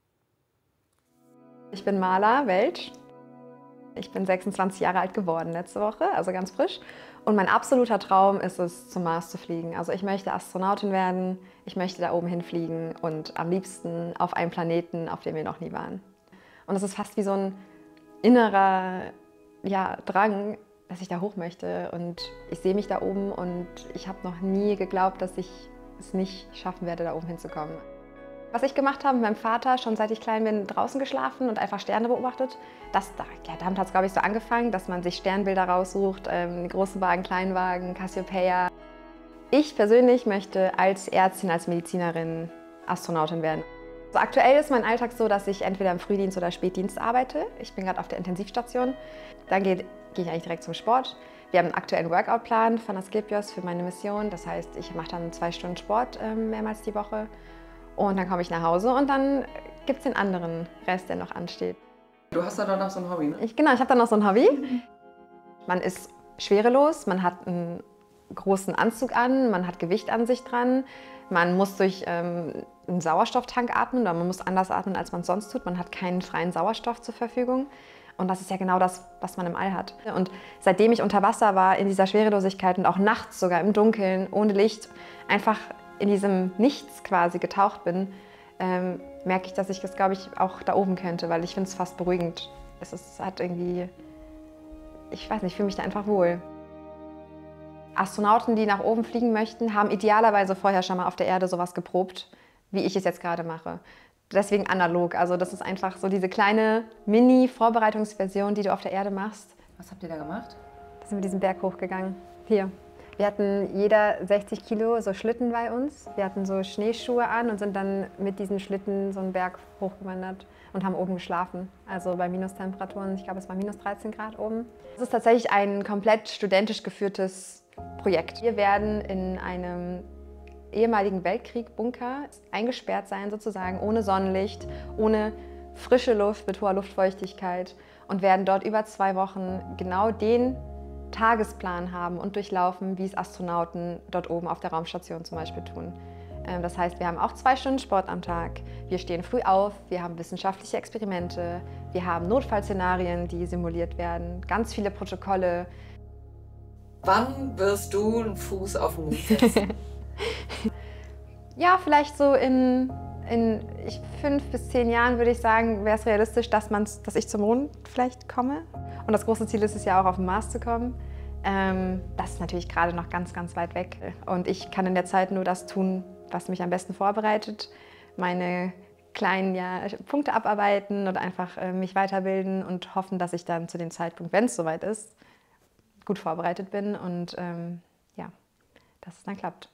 Ich bin Marla Welsch. Ich bin sechsundzwanzig Jahre alt geworden letzte Woche, also ganz frisch. Und mein absoluter Traum ist es, zum Mars zu fliegen. Also ich möchte Astronautin werden, ich möchte da oben hinfliegen und am liebsten auf einem Planeten, auf dem wir noch nie waren. Und es ist fast wie so ein innerer ja, Drang, dass ich da hoch möchte. Und ich sehe mich da oben und ich habe noch nie geglaubt, dass ich es nicht schaffen werde, da oben hinzukommen. Was ich gemacht habe mit meinem Vater, schon seit ich klein bin, draußen geschlafen und einfach Sterne beobachtet. Das, ja, damit hat es, glaube ich, so angefangen, dass man sich Sternbilder raussucht, ähm, großen Wagen, kleinen Wagen, Cassiopeia. Ich persönlich möchte als Ärztin, als Medizinerin Astronautin werden. Also aktuell ist mein Alltag so, dass ich entweder im Frühdienst oder Spätdienst arbeite. Ich bin gerade auf der Intensivstation. Dann gehe, gehe ich eigentlich direkt zum Sport. Wir haben einen aktuellen Workout-Plan von Asklepios für meine Mission. Das heißt, ich mache dann zwei Stunden Sport ähm, mehrmals die Woche. Und dann komme ich nach Hause und dann gibt es den anderen Rest, der noch ansteht. Du hast da dann noch so ein Hobby, ne? Ich, genau, ich habe dann noch so ein Hobby. Man ist schwerelos, man hat einen großen Anzug an, man hat Gewicht an sich dran. Man muss durch ähm, einen Sauerstofftank atmen oder man muss anders atmen, als man es sonst tut. Man hat keinen freien Sauerstoff zur Verfügung. Und das ist ja genau das, was man im All hat. Und seitdem ich unter Wasser war, in dieser Schwerelosigkeit und auch nachts sogar im Dunkeln, ohne Licht, einfach in diesem Nichts quasi getaucht bin, ähm, merke ich, dass ich das, glaube ich, auch da oben könnte, weil ich finde es fast beruhigend. Es ist, hat irgendwie, ich weiß nicht, ich fühle mich da einfach wohl. Astronauten, die nach oben fliegen möchten, haben idealerweise vorher schon mal auf der Erde sowas geprobt, wie ich es jetzt gerade mache. Deswegen analog, also das ist einfach so diese kleine Mini-Vorbereitungsversion, die du auf der Erde machst. Was habt ihr da gemacht? Da sind wir diesen Berg hochgegangen. Hier. Wir hatten jeder sechzig Kilo so Schlitten bei uns. Wir hatten so Schneeschuhe an und sind dann mit diesen Schlitten so einen Berg hochgewandert und haben oben geschlafen. Also bei Minustemperaturen, ich glaube es war minus dreizehn Grad oben. Es ist tatsächlich ein komplett studentisch geführtes Projekt. Wir werden in einem ehemaligen Weltkrieg-Bunker eingesperrt sein sozusagen, ohne Sonnenlicht, ohne frische Luft, mit hoher Luftfeuchtigkeit und werden dort über zwei Wochen genau den Tagesplan haben und durchlaufen, wie es Astronauten dort oben auf der Raumstation zum Beispiel tun. Das heißt, wir haben auch zwei Stunden Sport am Tag, wir stehen früh auf, wir haben wissenschaftliche Experimente, wir haben Notfallszenarien, die simuliert werden, ganz viele Protokolle. Wann wirst du einen Fuß auf den Mond setzen? Ja, vielleicht so in, in ich, fünf bis zehn Jahren würde ich sagen, wäre es realistisch, dass, man's, dass ich zum Mond vielleicht komme. Und das große Ziel ist es ja auch, auf den Mars zu kommen. Ähm, das ist natürlich gerade noch ganz, ganz weit weg. Und ich kann in der Zeit nur das tun, was mich am besten vorbereitet. Meine kleinen ja, Punkte abarbeiten und einfach äh, mich weiterbilden und hoffen, dass ich dann zu dem Zeitpunkt, wenn es soweit ist, gut vorbereitet bin und ähm, ja, dass es dann klappt.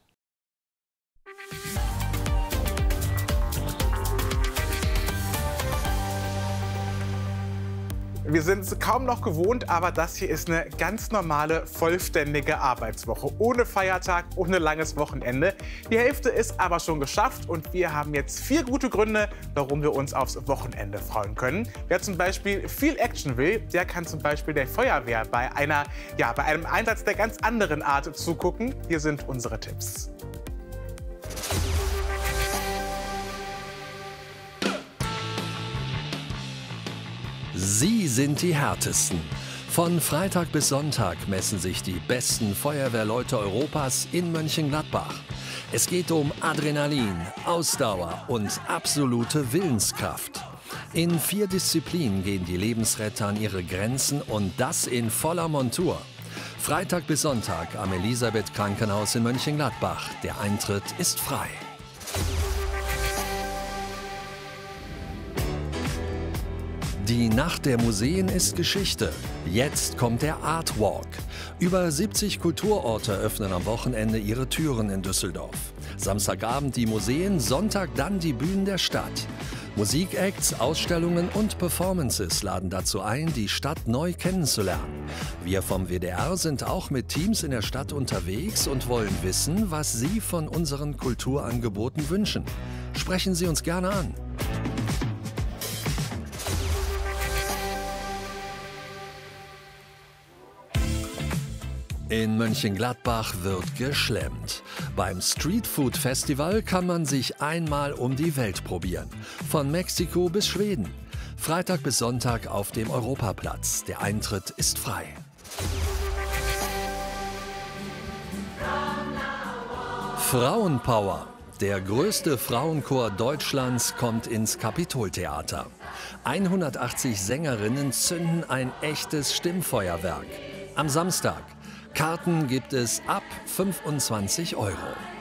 Wir sind es kaum noch gewohnt, aber das hier ist eine ganz normale, vollständige Arbeitswoche. Ohne Feiertag, ohne langes Wochenende. Die Hälfte ist aber schon geschafft und wir haben jetzt vier gute Gründe, warum wir uns aufs Wochenende freuen können. Wer zum Beispiel viel Action will, der kann zum Beispiel der Feuerwehr bei, einer, ja, bei einem Einsatz der ganz anderen Art zugucken. Hier sind unsere Tipps. Sie sind die Härtesten. Von Freitag bis Sonntag messen sich die besten Feuerwehrleute Europas in Mönchengladbach. Es geht um Adrenalin, Ausdauer und absolute Willenskraft. In vier Disziplinen gehen die Lebensretter an ihre Grenzen und das in voller Montur. Freitag bis Sonntag am Elisabeth-Krankenhaus in Mönchengladbach. Der Eintritt ist frei. Die Nacht der Museen ist Geschichte. Jetzt kommt der Art Walk. Über siebzig Kulturorte öffnen am Wochenende ihre Türen in Düsseldorf. Samstagabend die Museen, Sonntag dann die Bühnen der Stadt. Musikacts, Ausstellungen und Performances laden dazu ein, die Stadt neu kennenzulernen. Wir vom W D R sind auch mit Teams in der Stadt unterwegs und wollen wissen, was Sie von unseren Kulturangeboten wünschen. Sprechen Sie uns gerne an. In Mönchengladbach wird geschlemmt. Beim Street Food Festival kann man sich einmal um die Welt probieren. Von Mexiko bis Schweden. Freitag bis Sonntag auf dem Europaplatz. Der Eintritt ist frei. Frauenpower. Der größte Frauenchor Deutschlands kommt ins Kapitoltheater. hundertachtzig Sängerinnen zünden ein echtes Stimmfeuerwerk. Am Samstag. Karten gibt es ab fünfundzwanzig Euro.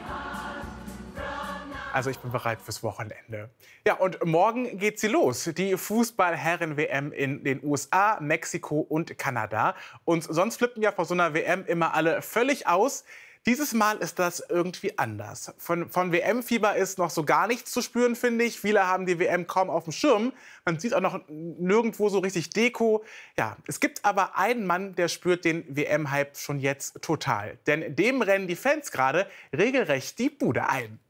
Also ich bin bereit fürs Wochenende. Ja, und morgen geht sie los. Die Fußball-Herren-W M in den U S A, Mexiko und Kanada. Und sonst flippen ja vor so einer W M immer alle völlig aus. Dieses Mal ist das irgendwie anders. Von, von W M-Fieber ist noch so gar nichts zu spüren, finde ich. Viele haben die W M kaum auf dem Schirm. Man sieht auch noch nirgendwo so richtig Deko. Ja, es gibt aber einen Mann, der spürt den W M-Hype schon jetzt total. Denn dem rennen die Fans gerade regelrecht die Bude ein.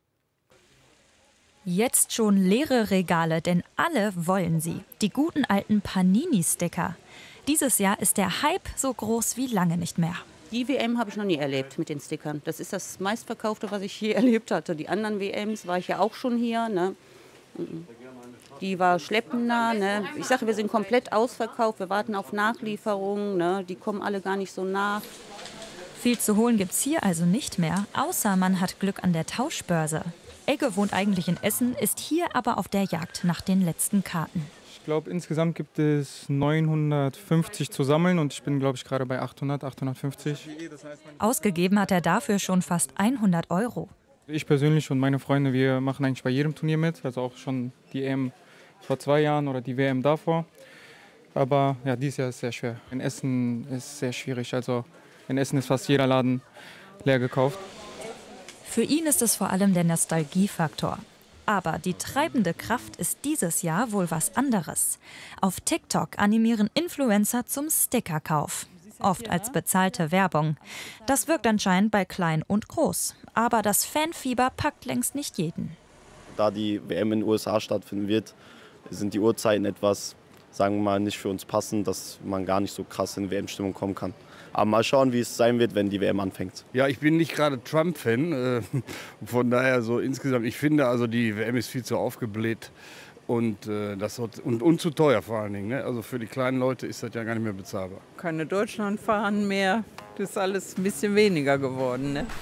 Jetzt schon leere Regale, denn alle wollen sie. Die guten alten Panini-Sticker. Dieses Jahr ist der Hype so groß wie lange nicht mehr. Die W M habe ich noch nie erlebt mit den Stickern. Das ist das meistverkaufte, was ich je erlebt hatte. Die anderen W Ms war ich ja auch schon hier. Ne? Die war schleppender. Ne? Ich sage, wir sind komplett ausverkauft. Wir warten auf Nachlieferungen. Ne? Die kommen alle gar nicht so nach. Viel zu holen gibt's hier also nicht mehr, außer man hat Glück an der Tauschbörse. Egge wohnt eigentlich in Essen, ist hier aber auf der Jagd nach den letzten Karten. Ich glaube, insgesamt gibt es neunhundertfünfzig zu sammeln und ich bin, glaube ich, gerade bei achthundert, achthundertfünfzig. Ausgegeben hat er dafür schon fast hundert Euro. Ich persönlich und meine Freunde, wir machen eigentlich bei jedem Turnier mit, also auch schon die E M vor zwei Jahren oder die W M davor. Aber ja, dieses Jahr ist sehr schwer. In Essen ist es sehr schwierig, also in Essen ist fast jeder Laden leer gekauft. Für ihn ist es vor allem der Nostalgiefaktor. Aber die treibende Kraft ist dieses Jahr wohl was anderes. Auf TikTok animieren Influencer zum Stickerkauf. Oft als bezahlte Werbung. Das wirkt anscheinend bei klein und groß. Aber das Fanfieber packt längst nicht jeden. Da die W M in den U S A stattfinden wird, sind die Uhrzeiten etwas, sagen wir mal, nicht für uns passend, dass man gar nicht so krass in W M-Stimmung kommen kann. Aber mal schauen, wie es sein wird, wenn die W M anfängt. Ja, ich bin nicht gerade Trump-Fan. Äh, von daher so insgesamt, ich finde, also die W M ist viel zu aufgebläht und, äh, das und, und, und zu teuer vor allen Dingen. Ne? Also für die kleinen Leute ist das ja gar nicht mehr bezahlbar. Keine Deutschlandfahnen mehr, das ist alles ein bisschen weniger geworden. Ne?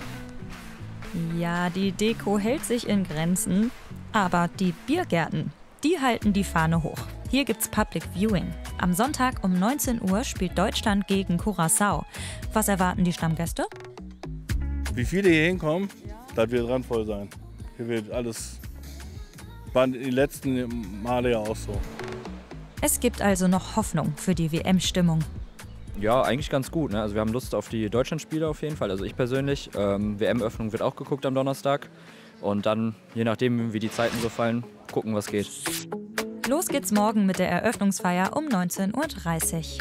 Ja, die Deko hält sich in Grenzen, aber die Biergärten, die halten die Fahne hoch. Hier gibt's Public Viewing. Am Sonntag um neunzehn Uhr spielt Deutschland gegen Curaçao. Was erwarten die Stammgäste? Wie viele hier hinkommen, das wird randvoll sein. Hier wird alles, waren die letzten Male ja auch so. Es gibt also noch Hoffnung für die W M-Stimmung. Ja, eigentlich ganz gut. Ne? Also wir haben Lust auf die Deutschlandspiele auf jeden Fall. Also ich persönlich. Ähm, W M-Öffnung wird auch geguckt am Donnerstag. Und dann, je nachdem, wie die Zeiten so fallen, gucken, was geht. Los geht's morgen mit der Eröffnungsfeier um neunzehn Uhr dreißig.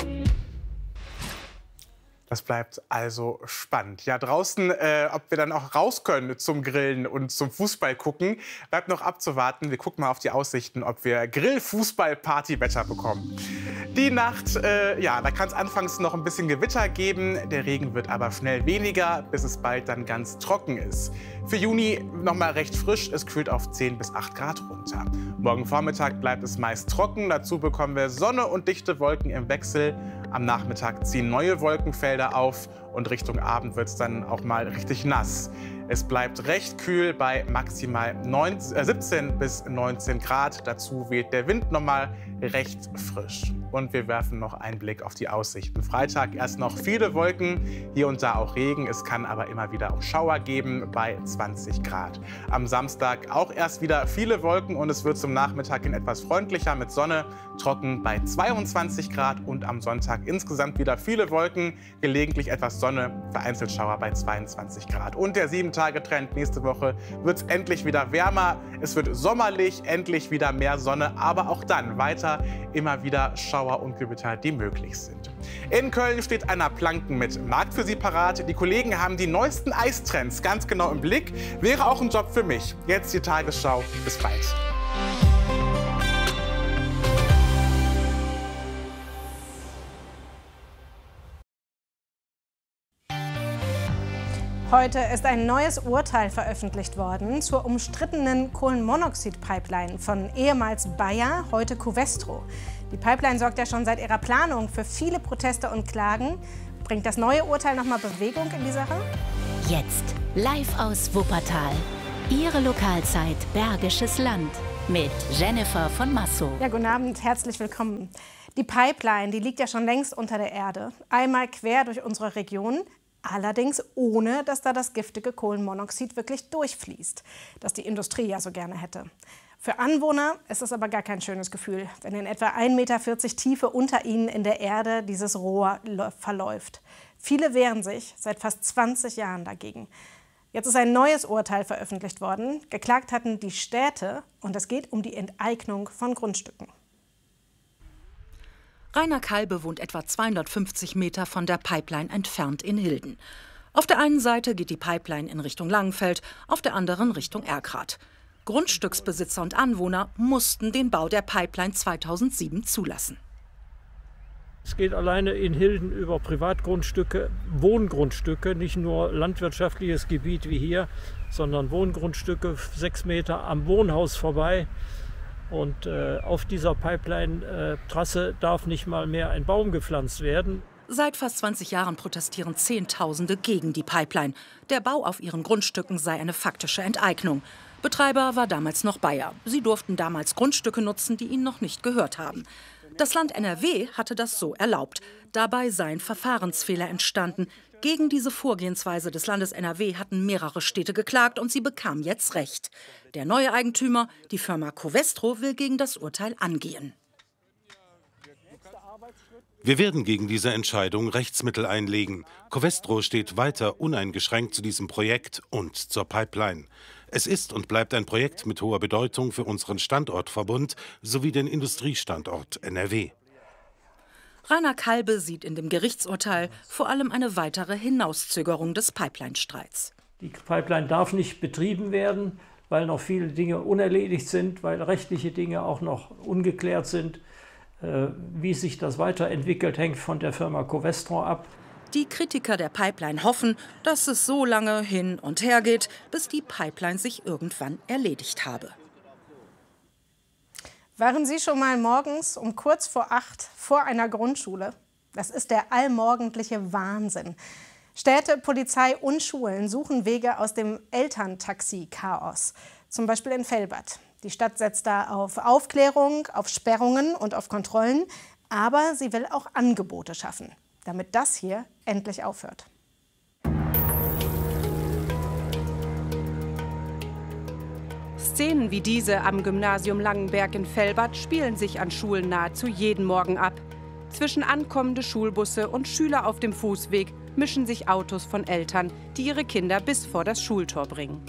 Das bleibt also spannend. Ja, draußen, äh, ob wir dann auch raus können zum Grillen und zum Fußball gucken, bleibt noch abzuwarten. Wir gucken mal auf die Aussichten, ob wir Grill-Fußball-Party-Wetter bekommen. Die Nacht, äh, ja, da kann es anfangs noch ein bisschen Gewitter geben. Der Regen wird aber schnell weniger, bis es bald dann ganz trocken ist. Für Juni noch mal recht frisch. Es kühlt auf zehn bis acht Grad runter. Morgen Vormittag bleibt es meist trocken. Dazu bekommen wir Sonne und dichte Wolken im Wechsel. Am Nachmittag ziehen neue Wolkenfelder auf und Richtung Abend wird es dann auch mal richtig nass. Es bleibt recht kühl bei maximal neunzehn, äh, siebzehn bis neunzehn Grad. Dazu weht der Wind noch mal recht frisch. Und wir werfen noch einen Blick auf die Aussichten. Freitag erst noch viele Wolken, hier und da auch Regen. Es kann aber immer wieder auch Schauer geben bei zwanzig Grad. Am Samstag auch erst wieder viele Wolken und es wird zum Nachmittag hin etwas freundlicher mit Sonne, trocken bei zweiundzwanzig Grad. Und am Sonntag insgesamt wieder viele Wolken, gelegentlich etwas Sonne, vereinzelt Schauer bei zweiundzwanzig Grad. Und der sieben Tage Trend nächste Woche wird es endlich wieder wärmer. Es wird sommerlich, endlich wieder mehr Sonne, aber auch dann weiter immer wieder Schauer und Gewitter, die möglich sind. In Köln steht Anna Planken mit Markt für Sie parat. Die Kollegen haben die neuesten Eistrends ganz genau im Blick. Wäre auch ein Job für mich. Jetzt die Tagesschau. Bis bald. Heute ist ein neues Urteil veröffentlicht worden zur umstrittenen Kohlenmonoxid-Pipeline von ehemals Bayer, heute Covestro. Die Pipeline sorgt ja schon seit ihrer Planung für viele Proteste und Klagen. Bringt das neue Urteil nochmal Bewegung in die Sache? Jetzt live aus Wuppertal. Ihre Lokalzeit Bergisches Land mit Jennifer von Massow. Ja, guten Abend, herzlich willkommen. Die Pipeline, die liegt ja schon längst unter der Erde. Einmal quer durch unsere Region. Allerdings ohne, dass da das giftige Kohlenmonoxid wirklich durchfließt, das die Industrie ja so gerne hätte. Für Anwohner ist es aber gar kein schönes Gefühl, wenn in etwa ein Meter vierzig Tiefe unter ihnen in der Erde dieses Rohr verläuft. Viele wehren sich seit fast zwanzig Jahren dagegen. Jetzt ist ein neues Urteil veröffentlicht worden. Geklagt hatten die Städte und es geht um die Enteignung von Grundstücken. Rainer Kalbe wohnt etwa zweihundertfünfzig Meter von der Pipeline entfernt in Hilden. Auf der einen Seite geht die Pipeline in Richtung Langenfeld, auf der anderen Richtung Erkrath. Grundstücksbesitzer und Anwohner mussten den Bau der Pipeline zweitausendsieben zulassen. Es geht alleine in Hilden über Privatgrundstücke, Wohngrundstücke, nicht nur landwirtschaftliches Gebiet wie hier, sondern Wohngrundstücke sechs Meter am Wohnhaus vorbei. Und äh, auf dieser Pipeline-Trasse darf nicht mal mehr ein Baum gepflanzt werden. Seit fast zwanzig Jahren protestieren Zehntausende gegen die Pipeline. Der Bau auf ihren Grundstücken sei eine faktische Enteignung. Betreiber war damals noch Bayer. Sie durften damals Grundstücke nutzen, die ihnen noch nicht gehört haben. Das Land N R W hatte das so erlaubt. Dabei seien Verfahrensfehler entstanden. Gegen diese Vorgehensweise des Landes N R W hatten mehrere Städte geklagt und sie bekamen jetzt Recht. Der neue Eigentümer, die Firma Covestro, will gegen das Urteil angehen. Wir werden gegen diese Entscheidung Rechtsmittel einlegen. Covestro steht weiter uneingeschränkt zu diesem Projekt und zur Pipeline. Es ist und bleibt ein Projekt mit hoher Bedeutung für unseren Standortverbund sowie den Industriestandort N R W. Rainer Kalbe sieht in dem Gerichtsurteil vor allem eine weitere Hinauszögerung des Pipeline-Streits. Die Pipeline darf nicht betrieben werden, weil noch viele Dinge unerledigt sind, weil rechtliche Dinge auch noch ungeklärt sind. Wie sich das weiterentwickelt, hängt von der Firma Covestro ab. Die Kritiker der Pipeline hoffen, dass es so lange hin und her geht, bis die Pipeline sich irgendwann erledigt habe. Waren Sie schon mal morgens um kurz vor acht vor einer Grundschule? Das ist der allmorgendliche Wahnsinn. Städte, Polizei und Schulen suchen Wege aus dem Elterntaxi-Chaos. Zum Beispiel in Velbert. Die Stadt setzt da auf Aufklärung, auf Sperrungen und auf Kontrollen. Aber sie will auch Angebote schaffen, damit das hier endlich aufhört. Szenen wie diese am Gymnasium Langenberg in Velbert spielen sich an Schulen nahezu jeden Morgen ab. Zwischen ankommende Schulbusse und Schüler auf dem Fußweg mischen sich Autos von Eltern, die ihre Kinder bis vor das Schultor bringen.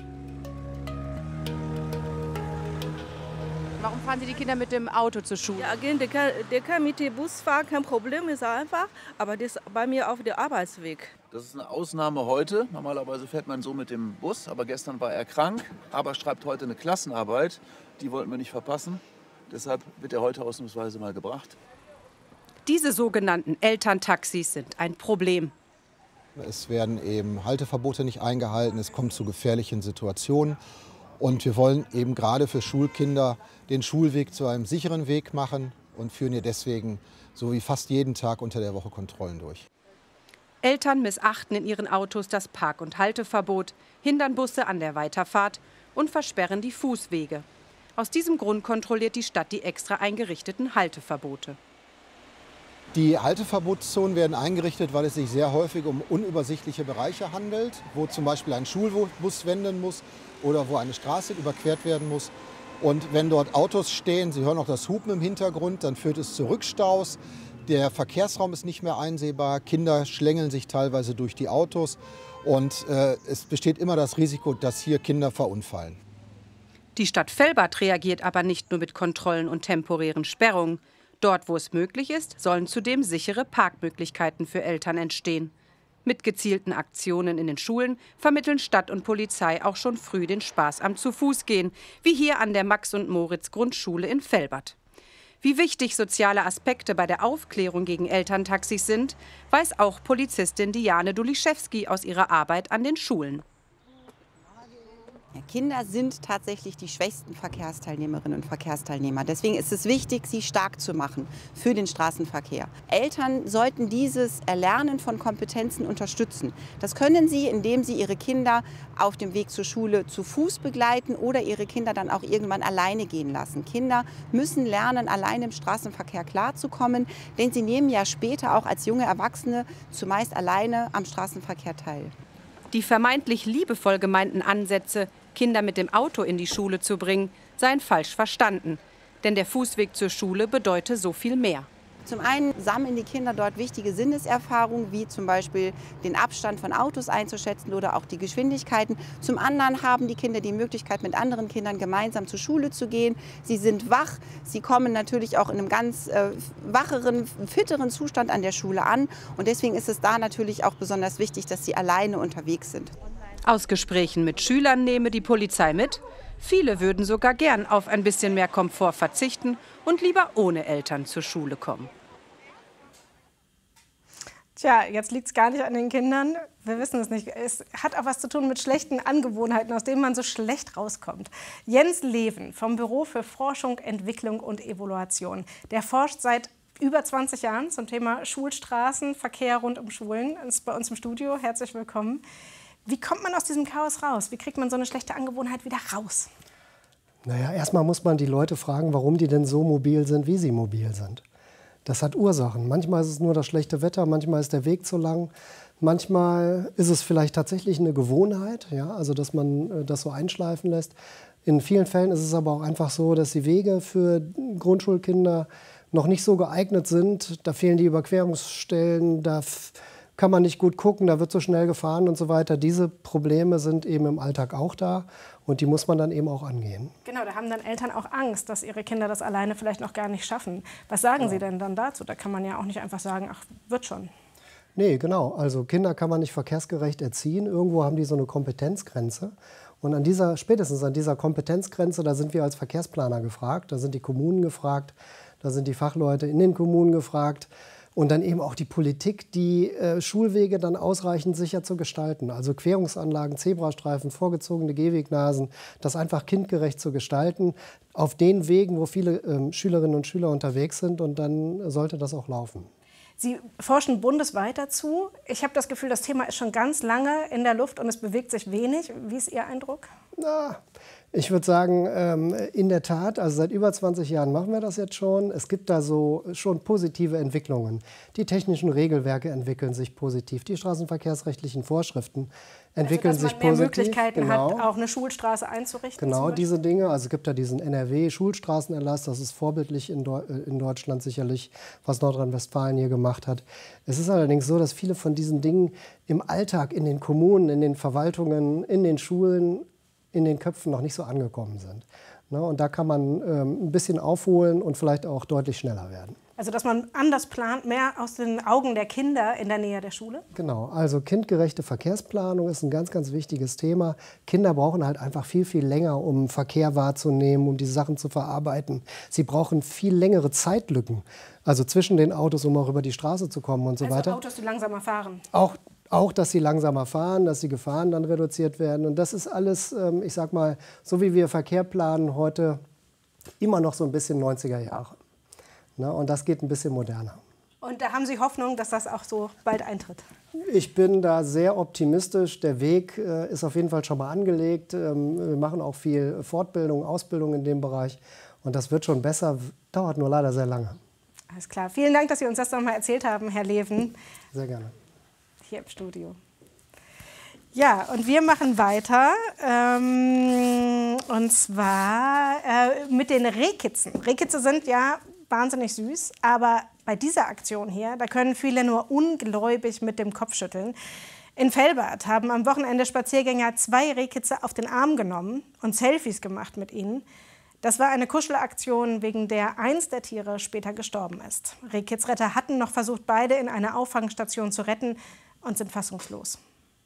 Warum fahren Sie die Kinder mit dem Auto zur Schule? Ja, der kann, der kann mit dem Bus fahren, kein Problem, ist einfach. Aber das ist bei mir auf dem Arbeitsweg. Das ist eine Ausnahme heute. Normalerweise fährt man so mit dem Bus, aber gestern war er krank. Aber schreibt heute eine Klassenarbeit. Die wollten wir nicht verpassen. Deshalb wird er heute ausnahmsweise mal gebracht. Diese sogenannten Elterntaxis sind ein Problem. Es werden eben Halteverbote nicht eingehalten. Es kommt zu gefährlichen Situationen. Und wir wollen eben gerade für Schulkinder den Schulweg zu einem sicheren Weg machen und führen hier deswegen so wie fast jeden Tag unter der Woche Kontrollen durch. Eltern missachten in ihren Autos das Park- und Halteverbot, hindern Busse an der Weiterfahrt und versperren die Fußwege. Aus diesem Grund kontrolliert die Stadt die extra eingerichteten Halteverbote. Die Halteverbotszonen werden eingerichtet, weil es sich sehr häufig um unübersichtliche Bereiche handelt, wo zum Beispiel ein Schulbus wenden muss oder wo eine Straße überquert werden muss. Und wenn dort Autos stehen, Sie hören auch das Hupen im Hintergrund, dann führt es zu Rückstaus. Der Verkehrsraum ist nicht mehr einsehbar. Kinder schlängeln sich teilweise durch die Autos. Und äh, es besteht immer das Risiko, dass hier Kinder verunfallen. Die Stadt Velbert reagiert aber nicht nur mit Kontrollen und temporären Sperrungen. Dort, wo es möglich ist, sollen zudem sichere Parkmöglichkeiten für Eltern entstehen. Mit gezielten Aktionen in den Schulen vermitteln Stadt und Polizei auch schon früh den Spaß am Zu-Fuß-Gehen, wie hier an der Max-und-Moritz-Grundschule in Velbert. Wie wichtig soziale Aspekte bei der Aufklärung gegen Elterntaxis sind, weiß auch Polizistin Diane Duliszewski aus ihrer Arbeit an den Schulen. Ja, Kinder sind tatsächlich die schwächsten Verkehrsteilnehmerinnen und Verkehrsteilnehmer. Deswegen ist es wichtig, sie stark zu machen für den Straßenverkehr. Eltern sollten dieses Erlernen von Kompetenzen unterstützen. Das können sie, indem sie ihre Kinder auf dem Weg zur Schule zu Fuß begleiten oder ihre Kinder dann auch irgendwann alleine gehen lassen. Kinder müssen lernen, alleine im Straßenverkehr klarzukommen, denn sie nehmen ja später auch als junge Erwachsene zumeist alleine am Straßenverkehr teil. Die vermeintlich liebevoll gemeinten Ansätze, Kinder mit dem Auto in die Schule zu bringen, seien falsch verstanden. Denn der Fußweg zur Schule bedeute so viel mehr. Zum einen sammeln die Kinder dort wichtige Sinneserfahrungen, wie zum Beispiel den Abstand von Autos einzuschätzen oder auch die Geschwindigkeiten. Zum anderen haben die Kinder die Möglichkeit, mit anderen Kindern gemeinsam zur Schule zu gehen. Sie sind wach, sie kommen natürlich auch in einem ganz äh, wacheren, fitteren Zustand an der Schule an. Und deswegen ist es da natürlich auch besonders wichtig, dass sie alleine unterwegs sind. Aus Gesprächen mit Schülern nehme die Polizei mit, viele würden sogar gern auf ein bisschen mehr Komfort verzichten und lieber ohne Eltern zur Schule kommen. Tja, jetzt liegt es gar nicht an den Kindern. Wir wissen es nicht. Es hat auch was zu tun mit schlechten Angewohnheiten, aus denen man so schlecht rauskommt. Jens Leven vom Büro für Forschung, Entwicklung und Evaluation. Der forscht seit über zwanzig Jahren zum Thema Schulstraßen, Verkehr rund um Schulen. Ist bei uns im Studio. Herzlich willkommen. Wie kommt man aus diesem Chaos raus? Wie kriegt man so eine schlechte Angewohnheit wieder raus? Naja, erstmal muss man die Leute fragen, warum die denn so mobil sind, wie sie mobil sind. Das hat Ursachen. Manchmal ist es nur das schlechte Wetter, manchmal ist der Weg zu lang. Manchmal ist es vielleicht tatsächlich eine Gewohnheit, ja, also dass man das so einschleifen lässt. In vielen Fällen ist es aber auch einfach so, dass die Wege für Grundschulkinder noch nicht so geeignet sind. Da fehlen die Überquerungsstellen, da kann man nicht gut gucken, da wird so schnell gefahren und so weiter. Diese Probleme sind eben im Alltag auch da und die muss man dann eben auch angehen. Genau, da haben dann Eltern auch Angst, dass ihre Kinder das alleine vielleicht noch gar nicht schaffen. Was sagen ja. Sie denn dann dazu? Da kann man ja auch nicht einfach sagen, ach, wird schon. Nee, genau. Also Kinder kann man nicht verkehrsgerecht erziehen. Irgendwo haben die so eine Kompetenzgrenze. Und an dieser, spätestens an dieser Kompetenzgrenze, da sind wir als Verkehrsplaner gefragt, da sind die Kommunen gefragt, da sind die Fachleute in den Kommunen gefragt. Und dann eben auch die Politik, die äh, Schulwege dann ausreichend sicher zu gestalten. Also Querungsanlagen, Zebrastreifen, vorgezogene Gehwegnasen, das einfach kindgerecht zu gestalten. Auf den Wegen, wo viele ähm, Schülerinnen und Schüler unterwegs sind. Und dann sollte das auch laufen. Sie forschen bundesweit dazu. Ich habe das Gefühl, das Thema ist schon ganz lange in der Luft und es bewegt sich wenig. Wie ist Ihr Eindruck? Na, ich würde sagen, ähm, in der Tat, also seit über zwanzig Jahren machen wir das jetzt schon. Es gibt da so schon positive Entwicklungen. Die technischen Regelwerke entwickeln sich positiv. Die straßenverkehrsrechtlichen Vorschriften entwickeln also, dass sich man mehr positiv. Möglichkeiten genau. hat, auch eine Schulstraße einzurichten. Genau, diese Dinge. Also es gibt da diesen N R W-Schulstraßenerlass. Das ist vorbildlich in, Deu in Deutschland sicherlich, was Nordrhein-Westfalen hier gemacht hat. Es ist allerdings so, dass viele von diesen Dingen im Alltag, in den Kommunen, in den Verwaltungen, in den Schulen, in den Köpfen noch nicht so angekommen sind. Ne, und da kann man ähm, ein bisschen aufholen und vielleicht auch deutlich schneller werden. Also dass man anders plant, mehr aus den Augen der Kinder in der Nähe der Schule? Genau, also kindgerechte Verkehrsplanung ist ein ganz, ganz wichtiges Thema. Kinder brauchen halt einfach viel, viel länger, um Verkehr wahrzunehmen, um diese Sachen zu verarbeiten. Sie brauchen viel längere Zeitlücken, also zwischen den Autos, um auch über die Straße zu kommen und so also weiter. Autos, die langsamer fahren? Auch Auch, dass sie langsamer fahren, dass die Gefahren dann reduziert werden. Und das ist alles, ähm, ich sag mal, so wie wir Verkehr planen heute, immer noch so ein bisschen neunziger Jahre. Ne? Und das geht ein bisschen moderner. Und da haben Sie Hoffnung, dass das auch so bald eintritt? Ich bin da sehr optimistisch. Der Weg äh, ist auf jeden Fall schon mal angelegt. Ähm, wir machen auch viel Fortbildung, Ausbildung in dem Bereich. Und das wird schon besser, dauert nur leider sehr lange. Alles klar. Vielen Dank, dass Sie uns das noch mal erzählt haben, Herr Leven. Sehr gerne. Hier im Studio. Ja, und wir machen weiter, ähm, und zwar äh, mit den Rehkitzen. Rehkitze sind ja wahnsinnig süß. Aber bei dieser Aktion hier, da können viele nur ungläubig mit dem Kopf schütteln. In Velbert haben am Wochenende Spaziergänger zwei Rehkitze auf den Arm genommen und Selfies gemacht mit ihnen. Das war eine Kuschelaktion, wegen der eins der Tiere später gestorben ist. Rehkitzretter hatten noch versucht, beide in eine Auffangstation zu retten und sind fassungslos.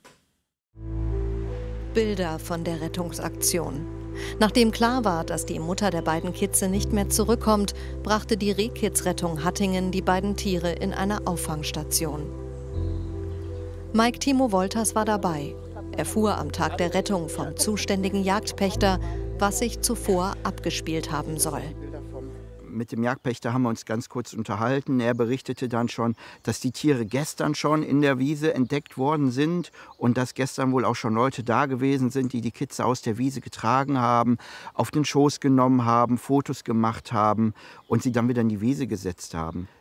Bilder von der Rettungsaktion. Nachdem klar war, dass die Mutter der beiden Kitze nicht mehr zurückkommt, brachte die Rehkitzrettung Hattingen die beiden Tiere in eine Auffangstation. Mike Timo Wolters war dabei. Er fuhr am Tag der Rettung vom zuständigen Jagdpächter, was sich zuvor abgespielt haben soll. Mit dem Jagdpächter haben wir uns ganz kurz unterhalten. Er berichtete dann schon, dass die Tiere gestern schon in der Wiese entdeckt worden sind und dass gestern wohl auch schon Leute da gewesen sind, die die Kitze aus der Wiese getragen haben, auf den Schoß genommen haben, Fotos gemacht haben und sie dann wieder in die Wiese gesetzt haben.